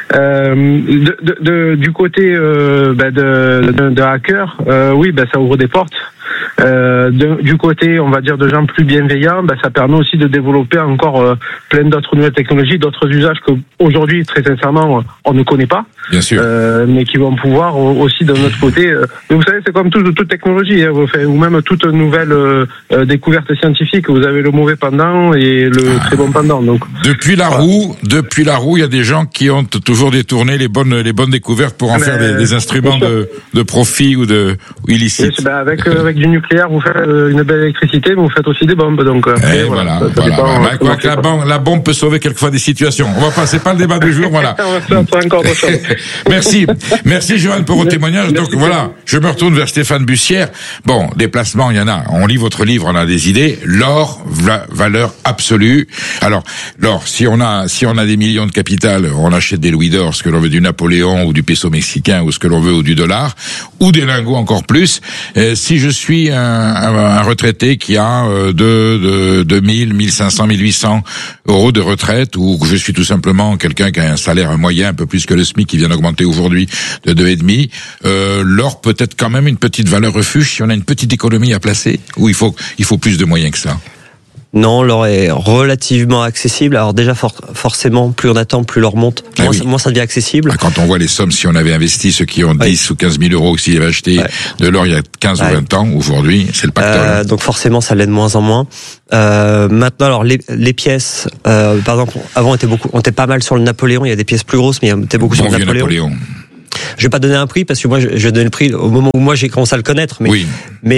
Du côté de hacker, ça ouvre des portes. Du côté, on va dire, de gens plus bienveillants, ça permet aussi de développer encore plein d'autres nouvelles technologies, d'autres usages que aujourd'hui, très sincèrement, on ne connaît pas. Bien sûr. Mais qui vont pouvoir aussi d'un autre côté. Mais vous savez, c'est comme toute technologie, ou même toute nouvelle découverte scientifique. Vous avez le mauvais pendant et le très bon pendant. Donc depuis la roue, il y a des gens qui ont toujours détourné les bonnes découvertes pour en faire des instruments de profit ou illicites. Avec du nucléaire, vous faites une belle électricité, mais vous faites aussi des bombes. Donc voilà. La bombe peut sauver quelquefois des situations. On va pas, c'est pas le débat du jour, voilà. On va faire encore autre chose. Merci Johan pour vos témoignages. Donc voilà, je me retourne vers Stéphane Bussière. Bon, des placements, il y en a. On lit votre livre, on a des idées. L'or, valeur absolue. Alors, l'or, si on a des millions de capital, on achète des louis d'or, ce que l'on veut, du Napoléon ou du peso mexicain ou ce que l'on veut, ou du dollar, ou des lingots encore plus. Si je suis un retraité qui a 2000, 1500, 1800 euros de retraite, ou que je suis tout simplement quelqu'un qui a un salaire moyen un peu plus que le SMIC qui vient vient d'augmenter aujourd'hui de 2,5. L'or peut être quand même une petite valeur refuge si on a une petite économie à placer, ou il faut plus de moyens que ça? Non, l'or est relativement accessible. Alors déjà, forcément, plus on attend, plus l'or monte. Moins ça devient accessible. Quand on voit les sommes, si on avait investi, ceux qui ont 10 ou 15 000 euros, s'ils avaient acheté de l'or il y a 15 ou 20 ans, aujourd'hui, c'est le pactole. Donc forcément, ça l'est de moins en moins. Maintenant, alors les pièces, par exemple, avant on était pas mal sur le Napoléon. Il y a des pièces plus grosses, mais on était beaucoup sur le Napoléon. Je vais pas donner un prix parce que moi je vais donner le prix au moment où moi j'ai commencé à le connaître, mais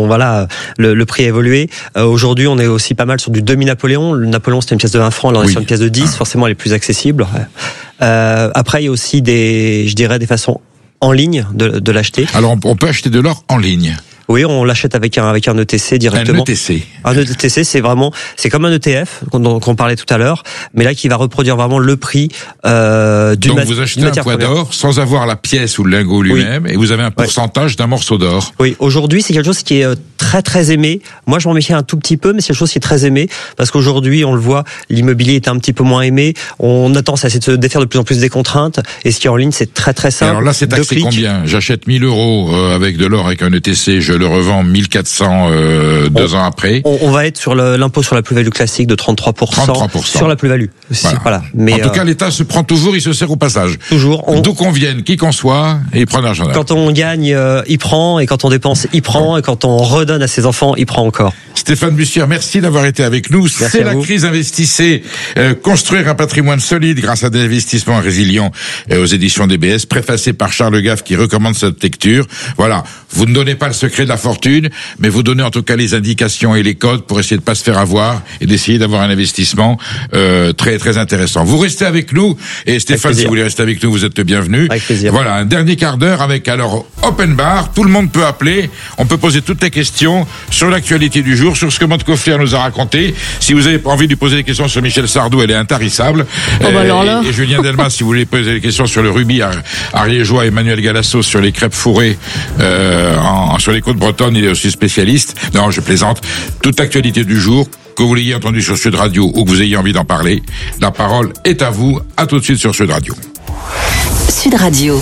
le prix a évolué. Aujourd'hui, on est aussi pas mal sur du demi-Napoléon. Le Napoléon, c'était une pièce de 20 francs, là on est sur une pièce de 10, forcément elle est plus accessible. Après, il y a aussi des façons en ligne de l'acheter. Alors on peut acheter de l'or en ligne. Oui, on l'achète avec un ETC directement. Un ETC, c'est comme un ETF dont on parlait tout à l'heure, mais là qui va reproduire vraiment le prix d'une matière. Donc vous achetez un poids d'or sans avoir la pièce ou le lingot lui-même, et vous avez un pourcentage d'un morceau d'or. Oui, aujourd'hui c'est quelque chose qui est très très aimé. Moi je m'en méfie un tout petit peu, mais c'est quelque chose qui est très aimé parce qu'aujourd'hui on le voit, l'immobilier est un petit peu moins aimé. On a tendance à essayer de se défaire de plus en plus des contraintes, et ce qui est en ligne c'est très très simple. Et alors là c'est taxé combien? J'achète 1 000 euros avec de l'or avec un ETC, je le revends 1400 2 ans après. On va être sur l'impôt sur la plus-value classique de 33%. Sur la plus-value. Voilà. Mais en tout cas, l'État se prend toujours, il se sert au passage. Toujours. D'où qu'on vienne, qui qu'on soit, et il prend l'argent. Quand on gagne, il prend, et quand on dépense, il prend, et quand on redonne à ses enfants, il prend encore. Stéphane Bussière, merci d'avoir été avec nous. C'est la crise. Investissez, construire un patrimoine solide grâce à des investissements résilients aux éditions DBS, préfacé par Charles Gaff qui recommande cette lecture. Voilà. Vous ne donnez pas le secret de la fortune, mais vous donnez en tout cas les indications et les codes pour essayer de pas se faire avoir et d'essayer d'avoir un investissement très très intéressant. Vous restez avec nous, et Stéphane, si vous voulez rester avec nous, vous êtes le bienvenu. Avec plaisir. Voilà, un dernier quart d'heure avec alors Open Bar. Tout le monde peut appeler, on peut poser toutes les questions sur l'actualité du jour, sur ce que Montgolfier nous a raconté. Si vous avez envie de lui poser des questions sur Michel Sardou, elle est intarissable. Et Julien Delmas, si vous voulez poser des questions sur le rubis ariégeois, Emmanuel Galasso sur les crêpes fourrées sur les côtes bretonnes, il est aussi spécialiste. Non, je plaisante. Toute l'actualité du jour, que vous l'ayez entendu sur Sud Radio ou que vous ayez envie d'en parler, la parole est à vous. À tout de suite sur Sud Radio. Sud Radio.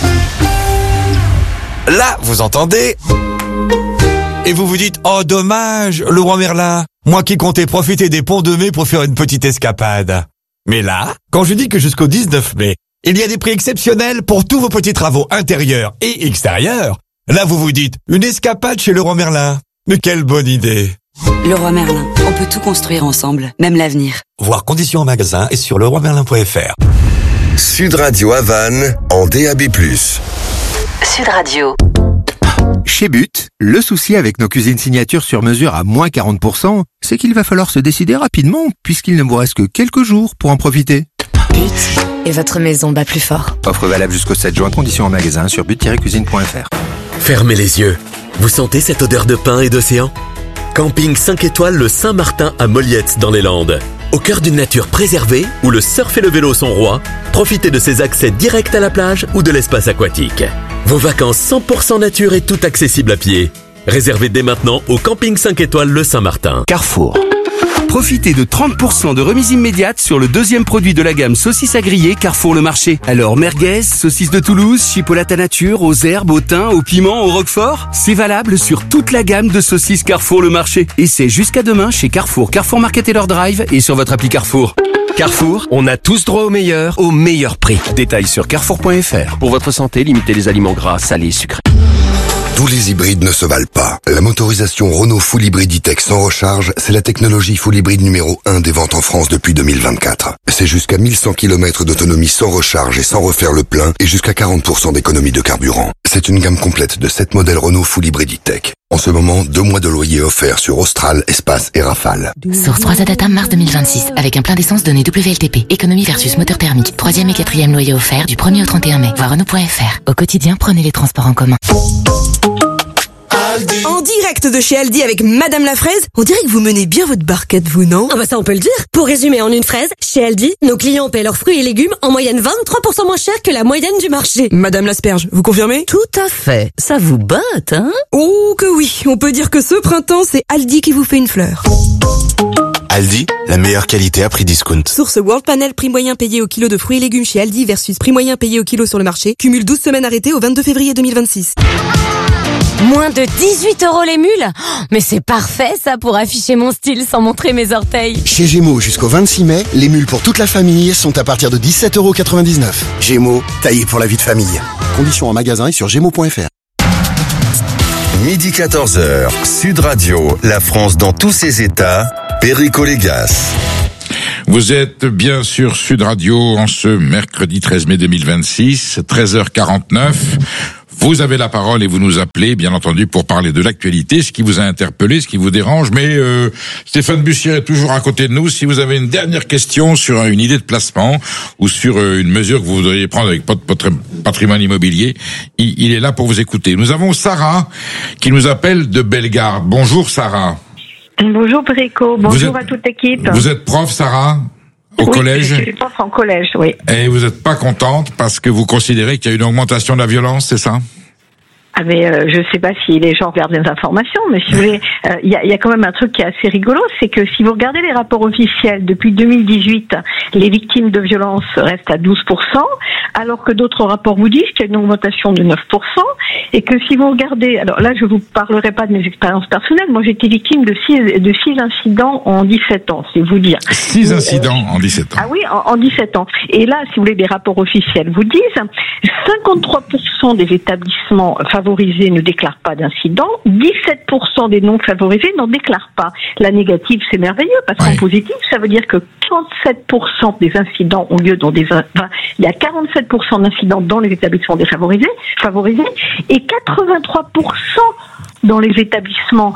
Là, vous entendez? Et vous vous dites, oh dommage, le roi Merlin, moi qui comptais profiter des ponts de mai pour faire une petite escapade. Mais là, quand je dis que jusqu'au 19 mai, il y a des prix exceptionnels pour tous vos petits travaux intérieurs et extérieurs, là vous vous dites, une escapade chez Leroy Merlin. Mais quelle bonne idée! Leroy Merlin, on peut tout construire ensemble, même l'avenir. Voir conditions en magasin et sur leroymerlin.fr. Sud Radio à Vannes en DAB+. Sud Radio. Chez But, le souci avec nos cuisines signatures sur mesure à moins 40%, c'est qu'il va falloir se décider rapidement puisqu'il ne vous reste que quelques jours pour en profiter. But, et votre maison bat plus fort. Offre valable jusqu'au 7 juin, conditions en magasin sur but-cuisine.fr. Fermez les yeux. Vous sentez cette odeur de pin et d'océan? Camping 5 étoiles le Saint-Martin à Molliette dans les Landes. Au cœur d'une nature préservée, où le surf et le vélo sont rois, profitez de ses accès directs à la plage ou de l'espace aquatique. Vos vacances 100% nature et tout accessible à pied. Réservez dès maintenant au Camping 5 étoiles le Saint-Martin. Carrefour. Profitez de 30% de remise immédiate sur le deuxième produit de la gamme saucisses à griller Carrefour le Marché. Alors merguez, saucisses de Toulouse, chipolata à nature, aux herbes, au thym, au piment, au roquefort. C'est valable sur toute la gamme de saucisses Carrefour le Marché. Et c'est jusqu'à demain chez Carrefour, Carrefour Market et leur drive et sur votre appli Carrefour. Carrefour, on a tous droit au meilleur prix. Détails sur carrefour.fr. Pour votre santé, limitez les aliments gras, salés et sucrés. Tous les hybrides ne se valent pas. La motorisation Renault Full Hybrid E-Tech sans recharge, c'est la technologie full hybride numéro 1 des ventes en France depuis 2024. C'est jusqu'à 1100 km d'autonomie sans recharge et sans refaire le plein et jusqu'à 40% d'économie de carburant. C'est une gamme complète de 7 modèles Renault Full Hybrid E-Tech. En ce moment, 2 mois de loyer offerts sur Austral, Espace et Rafale. Source 3 Adata mars 2026, avec un plein d'essence donné WLTP. Économie versus moteur thermique. 3e et 4e loyer offert du 1er au 31 mai. Voir Renault.fr. Au quotidien, prenez les transports en commun. En direct de chez Aldi avec Madame la Fraise, on dirait que vous menez bien votre barquette, vous, non? Ah bah ça on peut le dire. Pour résumer en une phrase, chez Aldi, nos clients paient leurs fruits et légumes en moyenne 23% moins cher que la moyenne du marché. Madame l'Asperge, vous confirmez? Tout à fait. Ça vous botte, hein? Oh que oui, on peut dire que ce printemps, c'est Aldi qui vous fait une fleur. Aldi, la meilleure qualité à prix discount. Source World Panel, prix moyen payé au kilo de fruits et légumes chez Aldi versus prix moyen payé au kilo sur le marché. Cumule 12 semaines arrêtées au 22 février 2026. Moins de 18 € les mules? Mais c'est parfait ça pour afficher mon style sans montrer mes orteils. Chez Gémeaux, jusqu'au 26 mai, les mules pour toute la famille sont à partir de 17,99 €. Gémeaux, taillé pour la vie de famille. Conditions en magasin et sur gémeaux.fr. Midi 14h, Sud Radio, la France dans tous ses états, Perico Légas. Vous êtes bien sur Sud Radio en ce mercredi 13 mai 2026, 13h49. Vous avez la parole et vous nous appelez, bien entendu, pour parler de l'actualité, ce qui vous a interpellé, ce qui vous dérange. Mais Stéphane Bussière est toujours à côté de nous. Si vous avez une dernière question sur une idée de placement ou sur une mesure que vous voudriez prendre avec votre patrimoine immobilier, il est là pour vous écouter. Nous avons Sarah qui nous appelle de Bellegarde. Bonjour Sarah. Bonjour Perico, bonjour à toute l'équipe. Vous êtes prof, Sarah ? Au collège? Je suis prof en collège, oui. Et vous n'êtes pas contente parce que vous considérez qu'il y a une augmentation de la violence, c'est ça? Ah mais je sais pas si les gens regardent les informations, mais si vous voulez, il y a quand même un truc qui est assez rigolo, c'est que si vous regardez les rapports officiels depuis 2018, les victimes de violences restent à 12%, alors que d'autres rapports vous disent qu'il y a une augmentation de 9%, et que si vous regardez, alors là je vous parlerai pas de mes expériences personnelles, moi j'ai été victime de 6 incidents en 17 ans, c'est vous dire. 6 incidents en 17 ans. Ah oui, en 17 ans. Et là, si vous voulez, les rapports officiels vous disent 53% des établissements favorisés ne déclarent pas d'incidents, 17% des non favorisés n'en déclarent pas. La négative, c'est merveilleux, parce qu'en positif, ça veut dire que 47% des incidents ont lieu dans il y a 47% d'incidents dans les établissements favorisés, et 83% dans les établissements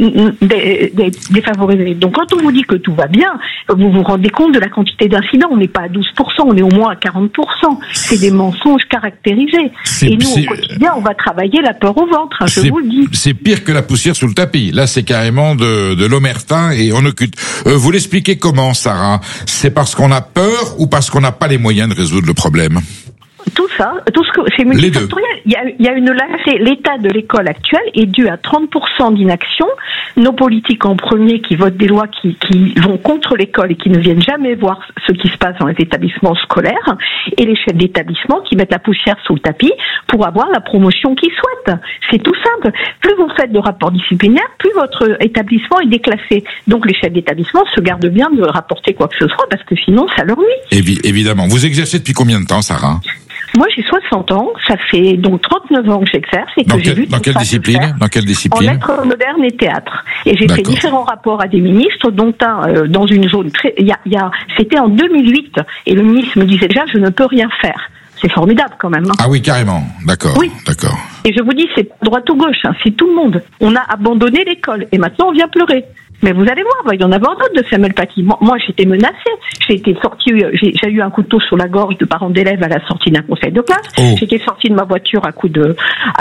défavorisés. Donc quand on vous dit que tout va bien, vous vous rendez compte de la quantité d'incidents. On n'est pas à 12%, on est au moins à 40%. C'est des mensonges caractérisés. Et nous, au quotidien, on va travailler la peur au ventre, je vous le dis. C'est pire que la poussière sous le tapis. Là, c'est carrément de l'omerta et on occulte. Vous l'expliquez comment, Sarah? C'est parce qu'on a peur ou parce qu'on n'a pas les moyens de résoudre le problème? Tout ça, tout ce que c'est multifactoriel. Il y a une lâcheté. L'état de l'école actuelle est dû à 30% d'inaction. Nos politiques en premier qui votent des lois qui vont contre l'école et qui ne viennent jamais voir ce qui se passe dans les établissements scolaires, et les chefs d'établissement qui mettent la poussière sous le tapis pour avoir la promotion qu'ils souhaitent. C'est tout simple. Plus vous faites de rapports disciplinaires, plus votre établissement est déclassé. Donc les chefs d'établissement se gardent bien de rapporter quoi que ce soit parce que sinon ça leur nuit. Évidemment. Vous exercez depuis combien de temps, Sarah? Moi, j'ai 60 ans. Ça fait donc 39 ans que j'exerce et que j'ai vu. Dans quelle discipline? En lettres modernes et théâtre. Et j'ai fait différents rapports à des ministres, dont un dans une zone très. C'était en 2008 et le ministre me disait déjà, je ne peux rien faire. C'est formidable quand même. Ah oui, carrément. D'accord. Oui. D'accord. Et je vous dis, c'est droite ou gauche, c'est tout le monde. On a abandonné l'école et maintenant on vient pleurer. Mais vous allez voir, il va y en avoir d'autres de Samuel Paty. Moi, j'étais menacée. J'ai été sortie, j'ai eu un couteau sur la gorge de parents d'élèves à la sortie d'un conseil de classe. Oh. J'étais sortie de ma voiture à coup de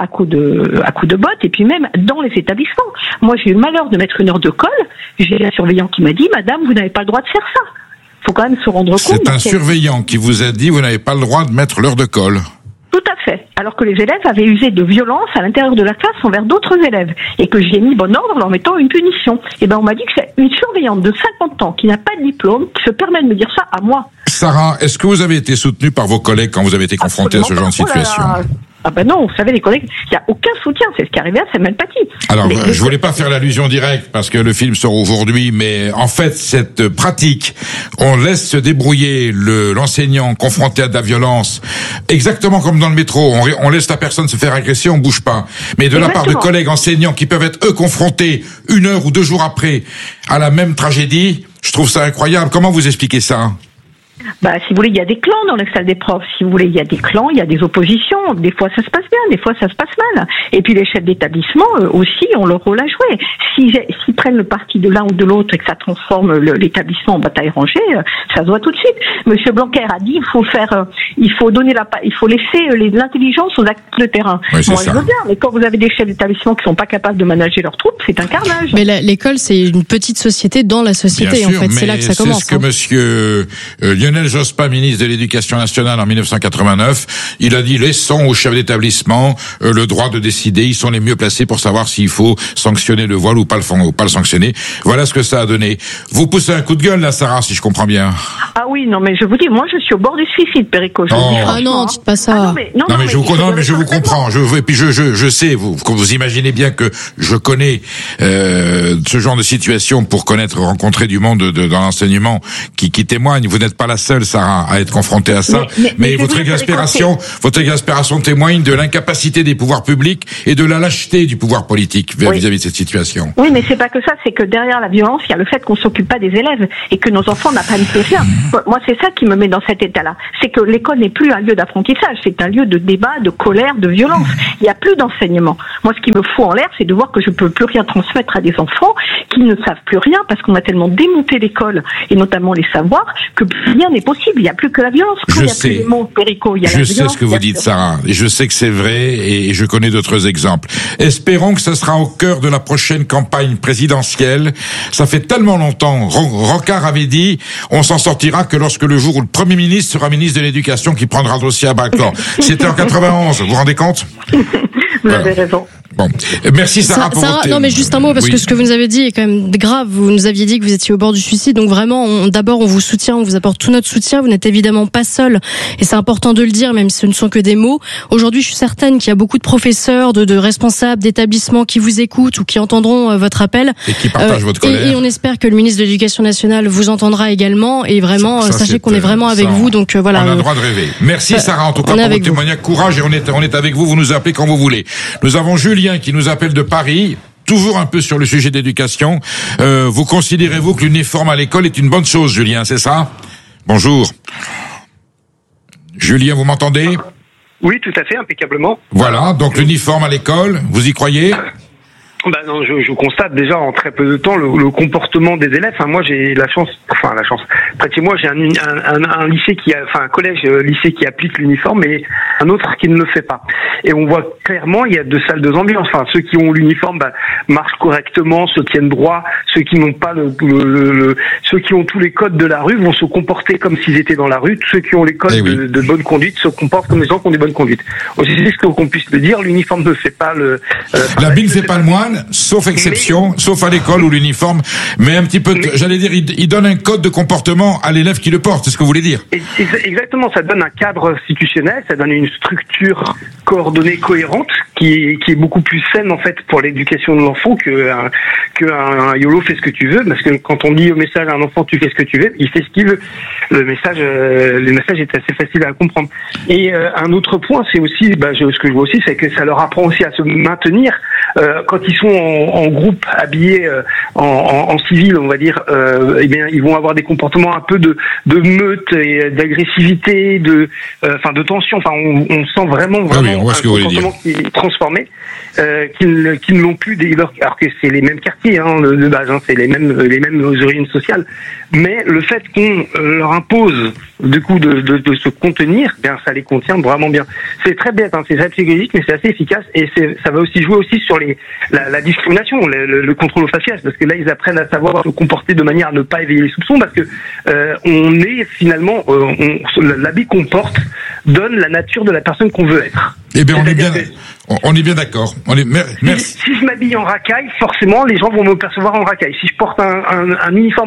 botte, et puis même dans les établissements. Moi, j'ai eu le malheur de mettre une heure de colle. J'ai un surveillant qui m'a dit, madame, vous n'avez pas le droit de faire ça. Faut quand même se rendre compte. C'est un surveillant qui vous a dit, vous n'avez pas le droit de mettre l'heure de colle. Tout à fait. Alors que les élèves avaient usé de violence à l'intérieur de la classe envers d'autres élèves. Et que j'ai mis bon ordre en leur mettant une punition. Et ben, on m'a dit que c'est une surveillante de 50 ans qui n'a pas de diplôme qui se permet de me dire ça à moi. Sarah, est-ce que vous avez été soutenue par vos collègues quand vous avez été confrontée à ce genre de situation? Ah ben non, vous savez, les collègues, il n'y a aucun soutien, c'est ce qui est arrivé à Samuel Paty. Alors, je voulais pas faire l'allusion directe parce que le film sort aujourd'hui, mais en fait, cette pratique, on laisse se débrouiller l'enseignant confronté à de la violence, exactement comme dans le métro, on laisse la personne se faire agresser, on bouge pas. Mais de la part de collègues enseignants qui peuvent être eux confrontés 1 heure ou 2 jours après à la même tragédie, je trouve ça incroyable. Comment vous expliquez ça? Bah, si vous voulez, il y a des clans dans les salles des profs. Si vous voulez, il y a des clans, il y a des oppositions. Des fois, ça se passe bien, des fois, ça se passe mal. Et puis, les chefs d'établissement, aussi, ont leur rôle à jouer. S'ils prennent le parti de l'un ou de l'autre et que ça transforme l'établissement en bataille rangée, ça se voit tout de suite. Monsieur Blanquer a dit, il faut laisser l'intelligence aux acteurs de terrain. Oui, moi, je veux bien, mais quand vous avez des chefs d'établissement qui sont pas capables de manager leurs troupes, c'est un carnage. Mais l'école, c'est une petite société dans la société, bien en sûr, fait. C'est là que ça commence. C'est ce que monsieur Lionel Jospin, ministre de l'Éducation nationale en 1989, il a dit laissons aux chefs d'établissement le droit de décider. Ils sont les mieux placés pour savoir s'il faut sanctionner le voile ou pas le sanctionner. Voilà ce que ça a donné. Vous poussez un coup de gueule là, Sarah, si je comprends bien. Ah oui, non mais je vous dis, moi je suis au bord du suicide, Perico. Ah non, dites pas ça. Non mais je vous comprends. Et puis je sais, vous imaginez bien que je connais ce genre de situation pour rencontrer du monde dans l'enseignement qui témoigne. Vous n'êtes pas la seule, Sarah, à être confrontée à ça. Mais votre exaspération témoigne de l'incapacité des pouvoirs publics et de la lâcheté du pouvoir politique vis-à-vis de cette situation. Oui, mais c'est pas que ça, c'est que derrière la violence, il y a le fait qu'on s'occupe pas des élèves et que nos enfants n'apprennent plus rien. Moi, c'est ça qui me met dans cet état-là. C'est que l'école n'est plus un lieu d'apprentissage, c'est un lieu de débat, de colère, de violence. Il n'y a plus d'enseignement. Moi, ce qui me fout en l'air, c'est de voir que je peux plus rien transmettre à des enfants qui ne savent plus rien parce qu'on a tellement démonté l'école et notamment les savoirs que rien n'est possible. Il n'y a plus que la violence. Quand il n'y a plus les mots, Perico, il y a la violence. Je sais ce que vous dites, Sarah, et je sais que c'est vrai et je connais d'autres exemples. Espérons que ça sera au cœur de la prochaine campagne présidentielle. Ça fait tellement longtemps. Rocard avait dit, on s'en sortira que lorsque le jour où le Premier ministre sera ministre de l'Éducation qui prendra le dossier à bras-le-corps. C'était en 91, vous vous rendez compte? Vous avez raison. Bon, merci Sarah pour votre... Non mais juste un mot parce que ce que vous nous avez dit est quand même grave. Vous nous aviez dit que vous étiez au bord du suicide, donc vraiment, d'abord on vous soutient, on vous apporte tout notre soutien. Vous n'êtes évidemment pas seul et c'est important de le dire, même si ce ne sont que des mots. Aujourd'hui, je suis certaine qu'il y a beaucoup de professeurs, de responsables d'établissements qui vous écoutent ou qui entendront votre appel et qui partagent votre colère. Et on espère que le ministre de l'Éducation nationale vous entendra également et vraiment sachez qu'on est vraiment avec vous. Donc voilà. On a le droit de rêver. Merci Sarah en tout cas pour votre témoignage, courage et on est avec vous. Vous nous appelez quand vous voulez. Nous avons Julien qui nous appelle de Paris, toujours un peu sur le sujet d'éducation. Vous considérez-vous que l'uniforme à l'école est une bonne chose, Julien, c'est ça? Bonjour. Julien, vous m'entendez? Oui, tout à fait, impeccablement. Voilà, donc l'uniforme à l'école, vous y croyez? Non, je constate déjà en très peu de temps le comportement des élèves. Enfin, moi j'ai la chance. Près de chez moi j'ai un lycée un collège lycée qui applique l'uniforme et un autre qui ne le fait pas. Et on voit clairement il y a deux salles, deux ambiances. Enfin, ceux qui ont l'uniforme marchent correctement, se tiennent droit. Ceux qui n'ont pas ceux qui ont tous les codes de la rue vont se comporter comme s'ils étaient dans la rue. Ceux qui ont les codes de bonne conduite se comportent comme les gens qui ont des bonnes conduites. Aussi, c'est ce qu'on puisse le dire. L'uniforme ne fait pas la bille ne fait pas le moine. Sauf exception, sauf à l'école où l'uniforme, mais un petit peu, j'allais dire, il donne un code de comportement à l'élève qui le porte, c'est ce que vous voulez dire. Exactement, ça donne un cadre institutionnel, ça donne une structure coordonnée, cohérente, qui est beaucoup plus saine en fait pour l'éducation de l'enfant qu'un YOLO fait ce que tu veux, parce que quand on dit au message à un enfant tu fais ce que tu veux, il fait ce qu'il veut. Le message est assez facile à comprendre. Et un autre point, c'est aussi, ce que je vois aussi, c'est que ça leur apprend aussi à se maintenir quand ils sont en groupe habillés en civil, on va dire, ils vont avoir des comportements un peu de meute et d'agressivité, de tension. Enfin, on sent vraiment on voit ce que vous voulez dire. Un comportement qui est transformé, qui ne l'ont plus alors que c'est les mêmes quartiers de base, c'est les mêmes origines sociales. Mais le fait qu'on leur impose du coup de se contenir, ça les contient vraiment bien. C'est très bête, c'est très psychologique, mais c'est assez efficace et ça va aussi jouer aussi sur la discrimination, le contrôle au faciès, parce que là ils apprennent à savoir se comporter de manière à ne pas éveiller les soupçons, parce que on est finalement l'habit qu'on porte donne la nature de la personne qu'on veut être. Eh bien, on est bien d'accord. Merci. Si je m'habille en racaille, forcément, les gens vont me percevoir en racaille. Si je porte un uniforme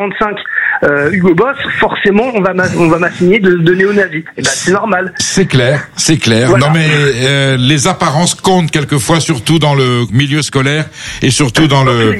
39-45 Hugo Boss, forcément, on va m'assigner de néo-nazi. C'est normal. C'est clair. Voilà. Non, mais les apparences comptent quelquefois, surtout dans le milieu scolaire et surtout dans le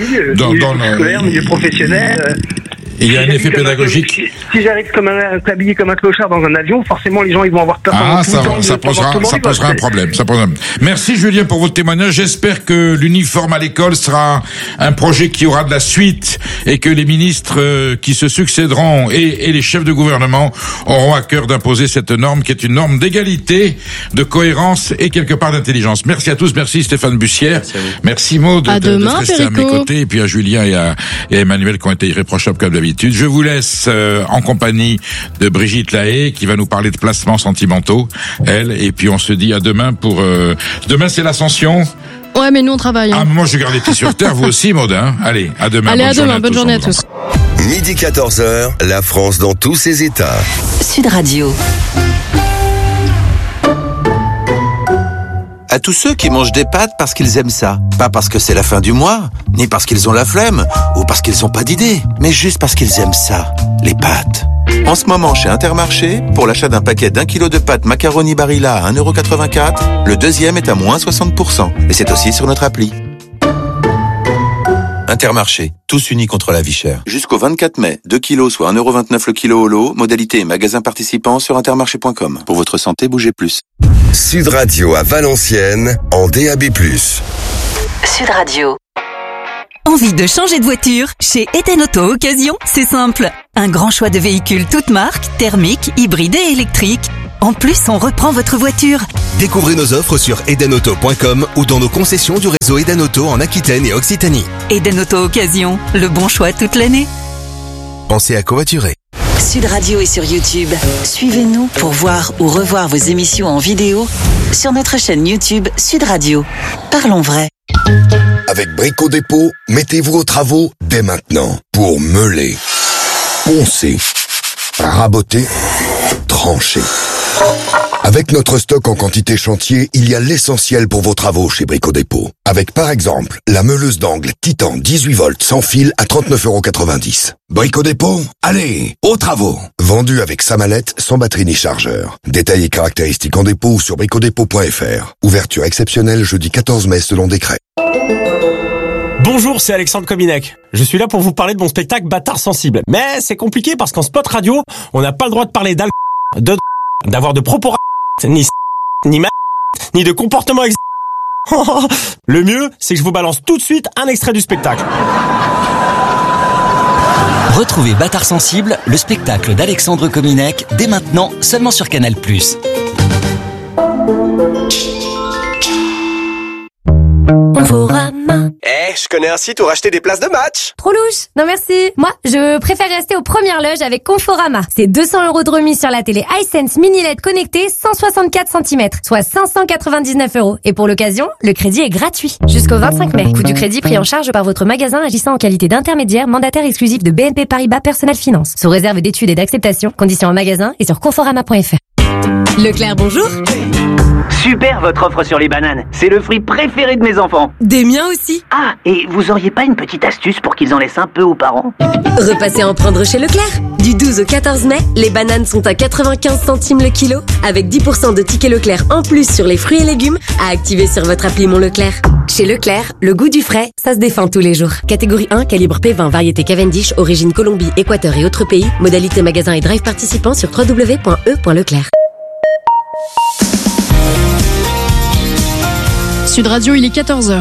milieu professionnel. Il y a un effet pédagogique. Si j'arrive habillé comme un clochard dans un avion, forcément les gens ils vont avoir peur. Ça posera un problème. Merci Julien pour votre témoignage. J'espère que l'uniforme à l'école sera un projet qui aura de la suite et que les ministres qui se succéderont et les chefs de gouvernement auront à cœur d'imposer cette norme qui est une norme d'égalité, de cohérence et quelque part d'intelligence. Merci à tous. Merci Stéphane Bussière. Merci Maud de rester à mes côtés et puis à Julien et à Emmanuel qui ont été irréprochables comme d'habitude. Je vous laisse en compagnie de Brigitte Lahaye qui va nous parler de placements sentimentaux, elle, et puis on se dit à demain pour... demain c'est l'ascension. Ouais, mais nous on travaille. Moi je garde les pieds sur terre, vous aussi Maud. Allez, à demain. Allez, à demain, bonne journée à tous. Midi 14h, la France dans tous ses états. Sud Radio. À tous ceux qui mangent des pâtes parce qu'ils aiment ça. Pas parce que c'est la fin du mois, ni parce qu'ils ont la flemme, ou parce qu'ils n'ont pas d'idée, mais juste parce qu'ils aiment ça, les pâtes. En ce moment, chez Intermarché, pour l'achat d'un paquet d'1 kilo de pâtes macaroni Barilla à 1,84 €, le deuxième est à moins 60%. Et c'est aussi sur notre appli. Intermarché, tous unis contre la vie chère. Jusqu'au 24 mai, 2 kilos soit 1,29 € le kilo au lot, modalité et magasin participant sur intermarché.com. Pour votre santé, bougez plus. Sud Radio à Valenciennes, en DAB+. Sud Radio. Envie de changer de voiture? Chez Eden Auto Occasion, c'est simple. Un grand choix de véhicules toutes marques, thermiques, hybrides et électriques. En plus, on reprend votre voiture. Découvrez nos offres sur edenauto.com ou dans nos concessions du réseau Eden Auto en Aquitaine et Occitanie. Eden Auto Occasion, le bon choix toute l'année. Pensez à covoiturer. Sud Radio est sur YouTube. Suivez-nous pour voir ou revoir vos émissions en vidéo sur notre chaîne YouTube Sud Radio. Parlons vrai. Avec Brico Dépôt, mettez-vous aux travaux dès maintenant pour meuler, poncer, raboter, trancher. Avec notre stock en quantité chantier, il y a l'essentiel pour vos travaux chez Brico Dépôt. Avec par exemple la meuleuse d'angle Titan 18 volts sans fil à 39,90 €. Brico Dépôt, allez, aux travaux. Vendu avec sa mallette, sans batterie ni chargeur. Détails et caractéristiques en dépôt ou sur bricodépôt.fr. Ouverture exceptionnelle jeudi 14 mai selon décret. Bonjour, c'est Alexandre Kominek. Je suis là pour vous parler de mon spectacle Bâtard sensible. Mais c'est compliqué parce qu'en spot radio, on n'a pas le droit de parler d'avoir de propos ni ni de comportement Le mieux, c'est que je vous balance tout de suite un extrait du spectacle. Retrouvez Bâtard sensible, le spectacle d'Alexandre Kominek, dès maintenant seulement sur Canal+. Conforama. Je connais un site où racheter des places de match. Trop louche. Non merci. Moi, je préfère rester aux premières loges avec Conforama. C'est 200 € de remise sur la télé iSense Mini LED connectée 164 cm, soit 599 €. Et pour l'occasion, le crédit est gratuit. Jusqu'au 25 mai. Coût du crédit pris en charge par votre magasin agissant en qualité d'intermédiaire mandataire exclusif de BNP Paribas Personnel Finance. Sous réserve d'études et d'acceptation. Conditions en magasin et sur conforama.fr. Leclerc, bonjour. Super votre offre sur les bananes. C'est le fruit préféré de mes enfants. Des miens aussi. Ah, et vous auriez pas une petite astuce pour qu'ils en laissent un peu aux parents? Repassez en prendre chez Leclerc. Du 12 au 14 mai, les bananes sont à 95 centimes le kilo, avec 10% de tickets Leclerc en plus sur les fruits et légumes à activer sur votre appli Mon Leclerc. Chez Leclerc, le goût du frais, ça se défend tous les jours. Catégorie 1, calibre P20, variété Cavendish, origine Colombie, Équateur et autres pays. Modalité magasin et drive participant sur www.e.leclerc. Sud Radio, il est 14h.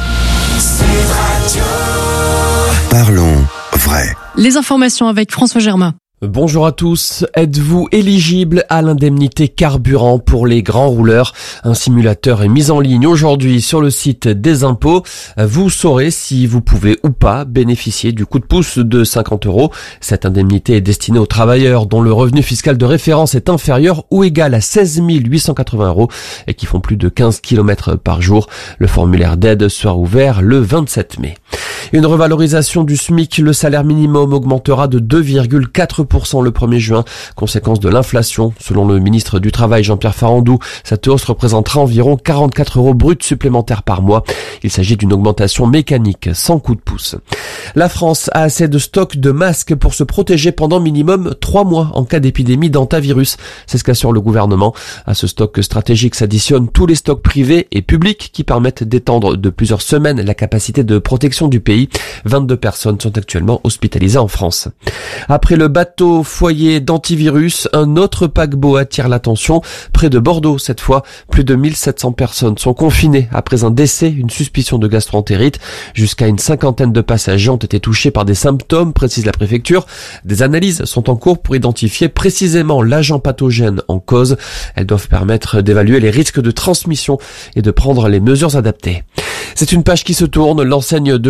Parlons vrai. Les informations avec François Germain. Bonjour à tous. Êtes-vous éligible à l'indemnité carburant pour les grands rouleurs? Un simulateur est mis en ligne aujourd'hui sur le site des impôts. Vous saurez si vous pouvez ou pas bénéficier du coup de pouce de 50 €. Cette indemnité est destinée aux travailleurs dont le revenu fiscal de référence est inférieur ou égal à 16 880 € et qui font plus de 15 km par jour. Le formulaire d'aide sera ouvert le 27 mai. Une revalorisation du SMIC, le salaire minimum augmentera de 2,4% le 1er juin, conséquence de l'inflation. Selon le ministre du Travail Jean-Pierre Farandou, cette hausse représentera environ 44 € bruts supplémentaires par mois. Il s'agit d'une augmentation mécanique, sans coup de pouce. La France a assez de stocks de masques pour se protéger pendant minimum 3 mois en cas d'épidémie d'hantavirus. C'est ce qu'assure le gouvernement. À ce stock stratégique s'additionnent tous les stocks privés et publics qui permettent d'étendre de plusieurs semaines la capacité de protection du pays. 22 personnes sont actuellement hospitalisées en France. Après le bateau foyer d'antivirus, un autre paquebot attire l'attention. Près de Bordeaux, cette fois, plus de 1700 personnes sont confinées après un décès, une suspicion de gastroentérite. Jusqu'à une cinquantaine de passagers ont été touchés par des symptômes, précise la préfecture. Des analyses sont en cours pour identifier précisément l'agent pathogène en cause. Elles doivent permettre d'évaluer les risques de transmission et de prendre les mesures adaptées. C'est une page qui se tourne. L'enseigne de chaussures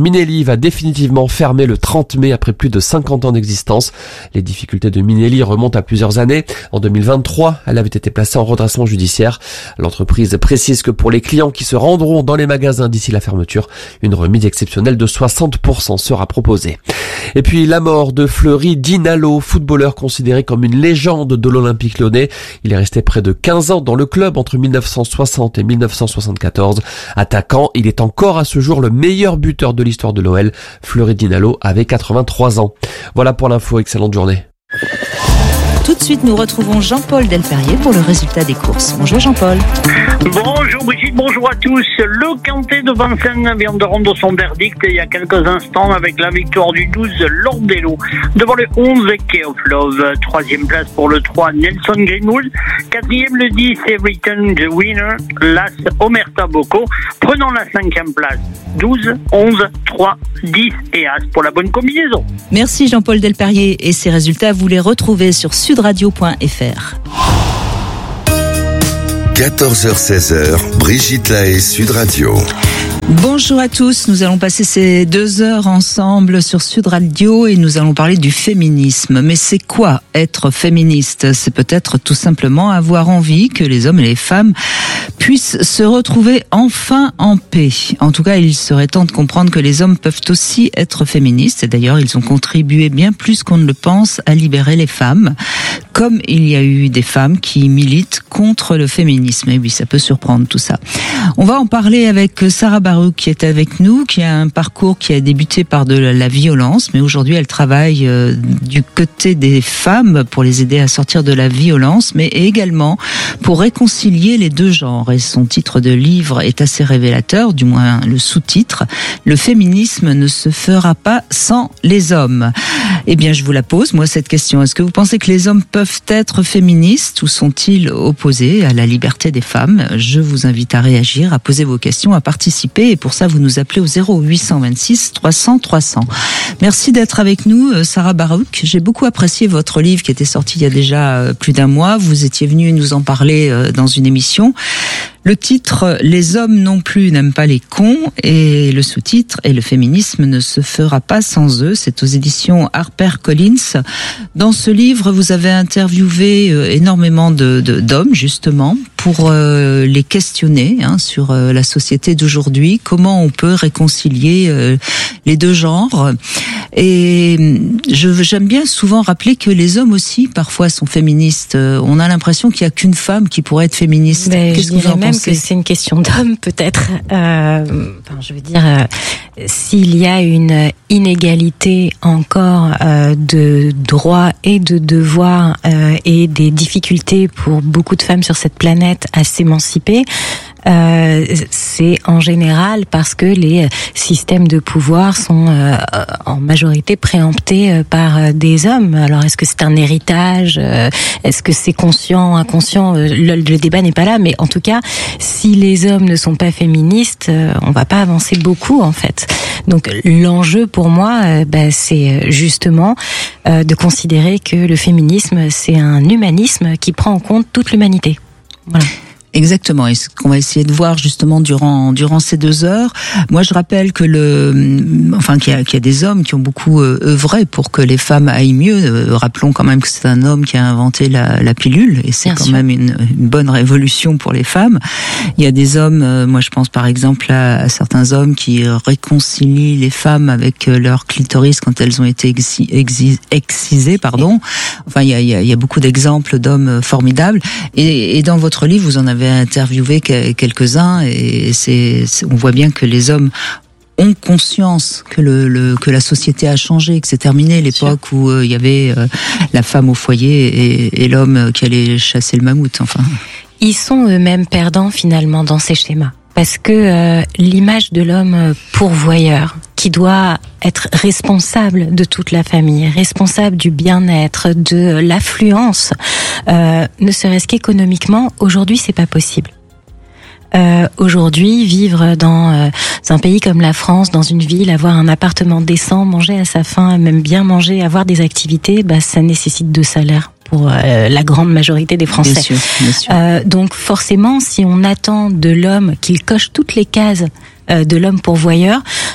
Minelli va définitivement fermer le 30 mai après plus de 50 ans d'existence. Les difficultés de Minelli remontent à plusieurs années. En 2023, elle avait été placée en redressement judiciaire. L'entreprise précise que pour les clients qui se rendront dans les magasins d'ici la fermeture, une remise exceptionnelle de 60% sera proposée. Et puis la mort de Fleury Dinalo, footballeur considéré comme une légende de l'Olympique Lyonnais. Il est resté près de 15 ans dans le club entre 1960 et 1974. Attaquant, il est encore à ce jour le meilleur buteur de l'histoire de l'OL. Fleury Dinalo avait 83 ans. Voilà pour l'info, excellente journée. Tout de suite, nous retrouvons Jean-Paul Delperrier pour le résultat des courses. Bonjour Jean-Paul. Bonjour Brigitte, bonjour à tous. Le Quintet de Vincennes vient de rendre son verdict il y a quelques instants avec la victoire du 12 Lordello devant le 11 Key of Love. Troisième place pour le 3 Nelson Greenwood. Quatrième le 10 Everything the Winner, l'As Omerta Bocco. Prenant la cinquième place 12, 11, 3, 10 et As pour la bonne combinaison. Merci Jean-Paul Delperrier et ces résultats vous les retrouvez sur sudradio.fr. 14h-16h, Brigitte Lahaie, Sud Radio. Bonjour à tous, nous allons passer ces 2 heures ensemble sur Sud Radio et nous allons parler du féminisme. Mais c'est quoi être féministe ? C'est peut-être tout simplement avoir envie que les hommes et les femmes puissent se retrouver enfin en paix. En tout cas, il serait temps de comprendre que les hommes peuvent aussi être féministes et d'ailleurs ils ont contribué bien plus qu'on ne le pense à libérer les femmes. Comme il y a eu des femmes qui militent contre le féminisme. Et oui, ça peut surprendre tout ça. On va en parler avec Sarah Barouk qui est avec nous, qui a un parcours qui a débuté par de la violence, mais aujourd'hui elle travaille du côté des femmes pour les aider à sortir de la violence, mais également pour réconcilier les deux genres. Et son titre de livre est assez révélateur, du moins le sous-titre. Le féminisme ne se fera pas sans les hommes. Eh bien, je vous la pose, moi, cette question. Est-ce que vous pensez que les hommes peuvent être féministes ou sont-ils opposés à la liberté des femmes ? Je vous invite à réagir, à poser vos questions, à participer. Et pour ça, vous nous appelez au 0826 300 300. Merci d'être avec nous, Sarah Barouk. J'ai beaucoup apprécié votre livre qui était sorti il y a déjà plus d'un mois. Vous étiez venue nous en parler dans une émission. Le titre « Les hommes non plus n'aiment pas les cons » et le sous-titre « Et le féminisme ne se fera pas sans eux ». C'est aux éditions HarperCollins. Dans ce livre, vous avez interviewé énormément d'hommes, justement, pour les questionner sur la société d'aujourd'hui, comment on peut réconcilier les deux genres. Et j'aime bien souvent rappeler que les hommes aussi, parfois, sont féministes. On a l'impression qu'il n'y a qu'une femme qui pourrait être féministe. Qu'est-ce que vous en pensez ? Que c'est une question d'homme, peut-être. Je veux dire, s'il y a une inégalité encore de droits et de devoirs et des difficultés pour beaucoup de femmes sur cette planète à s'émanciper, c'est en général parce que les systèmes de pouvoir sont en majorité préemptés par des hommes. Alors est-ce que c'est un héritage ? Est-ce que c'est conscient, inconscient ? Le débat n'est pas là, mais en tout cas, si les hommes ne sont pas féministes, on va pas avancer beaucoup en fait. Donc l'enjeu pour moi, c'est justement de considérer que le féminisme, c'est un humanisme qui prend en compte toute l'humanité. Voilà. Exactement, et ce qu'on va essayer de voir justement durant ces 2 heures. Moi, je rappelle que qu'il y a des hommes qui ont beaucoup œuvré pour que les femmes aillent mieux. Rappelons quand même que c'est un homme qui a inventé la pilule, et c'est bien quand sûr. Même une bonne révolution pour les femmes. Il y a des hommes, moi je pense par exemple à certains hommes qui réconcilient les femmes avec leur clitoris quand elles ont été excisées, pardon. Enfin, il y a beaucoup d'exemples d'hommes formidables. Et dans votre livre, vous en avez interviewé quelques-uns, et on voit bien que les hommes ont conscience que que la société a changé, que c'est terminé l'époque où il y avait la femme au foyer et l'homme qui allait chasser le mammouth. Enfin, ils sont eux-mêmes perdants finalement dans ces schémas. Parce que l'image de l'homme pourvoyeur, qui doit être responsable de toute la famille, responsable du bien-être, de l'affluence, ne serait-ce qu'économiquement, aujourd'hui c'est pas possible. Aujourd'hui, vivre dans un pays comme la France, dans une ville, avoir un appartement décent, manger à sa faim, même bien manger, avoir des activités, ça nécessite de salaire pour la grande majorité des Français. Bien sûr, bien sûr. Donc forcément, si on attend de l'homme qu'il coche toutes les cases de l'homme pourvoyeur,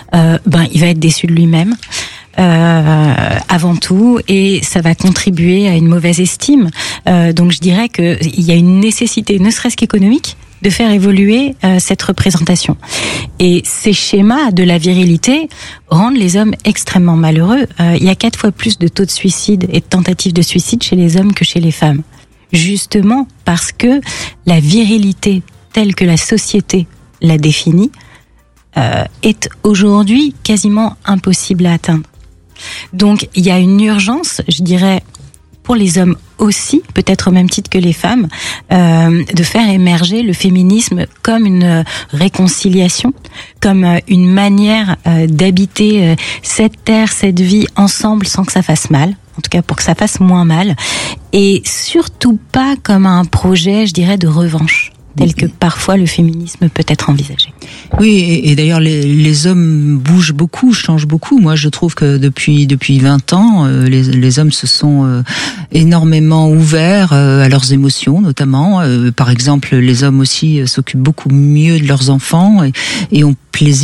il va être déçu de lui-même. Avant tout, et ça va contribuer à une mauvaise estime. Donc je dirais que il y a une nécessité, ne serait-ce qu'économique, de faire évoluer cette représentation. Et ces schémas de la virilité rendent les hommes extrêmement malheureux. Il y a 4 fois plus de taux de suicide et de tentatives de suicide chez les hommes que chez les femmes. Justement parce que la virilité telle que la société la définit est aujourd'hui quasiment impossible à atteindre. Donc il y a une urgence, je dirais, pour les hommes aussi, peut-être au même titre que les femmes, de faire émerger le féminisme comme une réconciliation, comme une manière d'habiter cette terre, cette vie ensemble sans que ça fasse mal, en tout cas pour que ça fasse moins mal, et surtout pas comme un projet, je dirais, de revanche, tel que parfois le féminisme peut être envisagé. Oui, et d'ailleurs les hommes bougent beaucoup, changent beaucoup. Moi, je trouve que depuis 20 ans, les hommes se sont énormément ouverts à leurs émotions, notamment. Par exemple, les hommes aussi s'occupent beaucoup mieux de leurs enfants et ont plaisir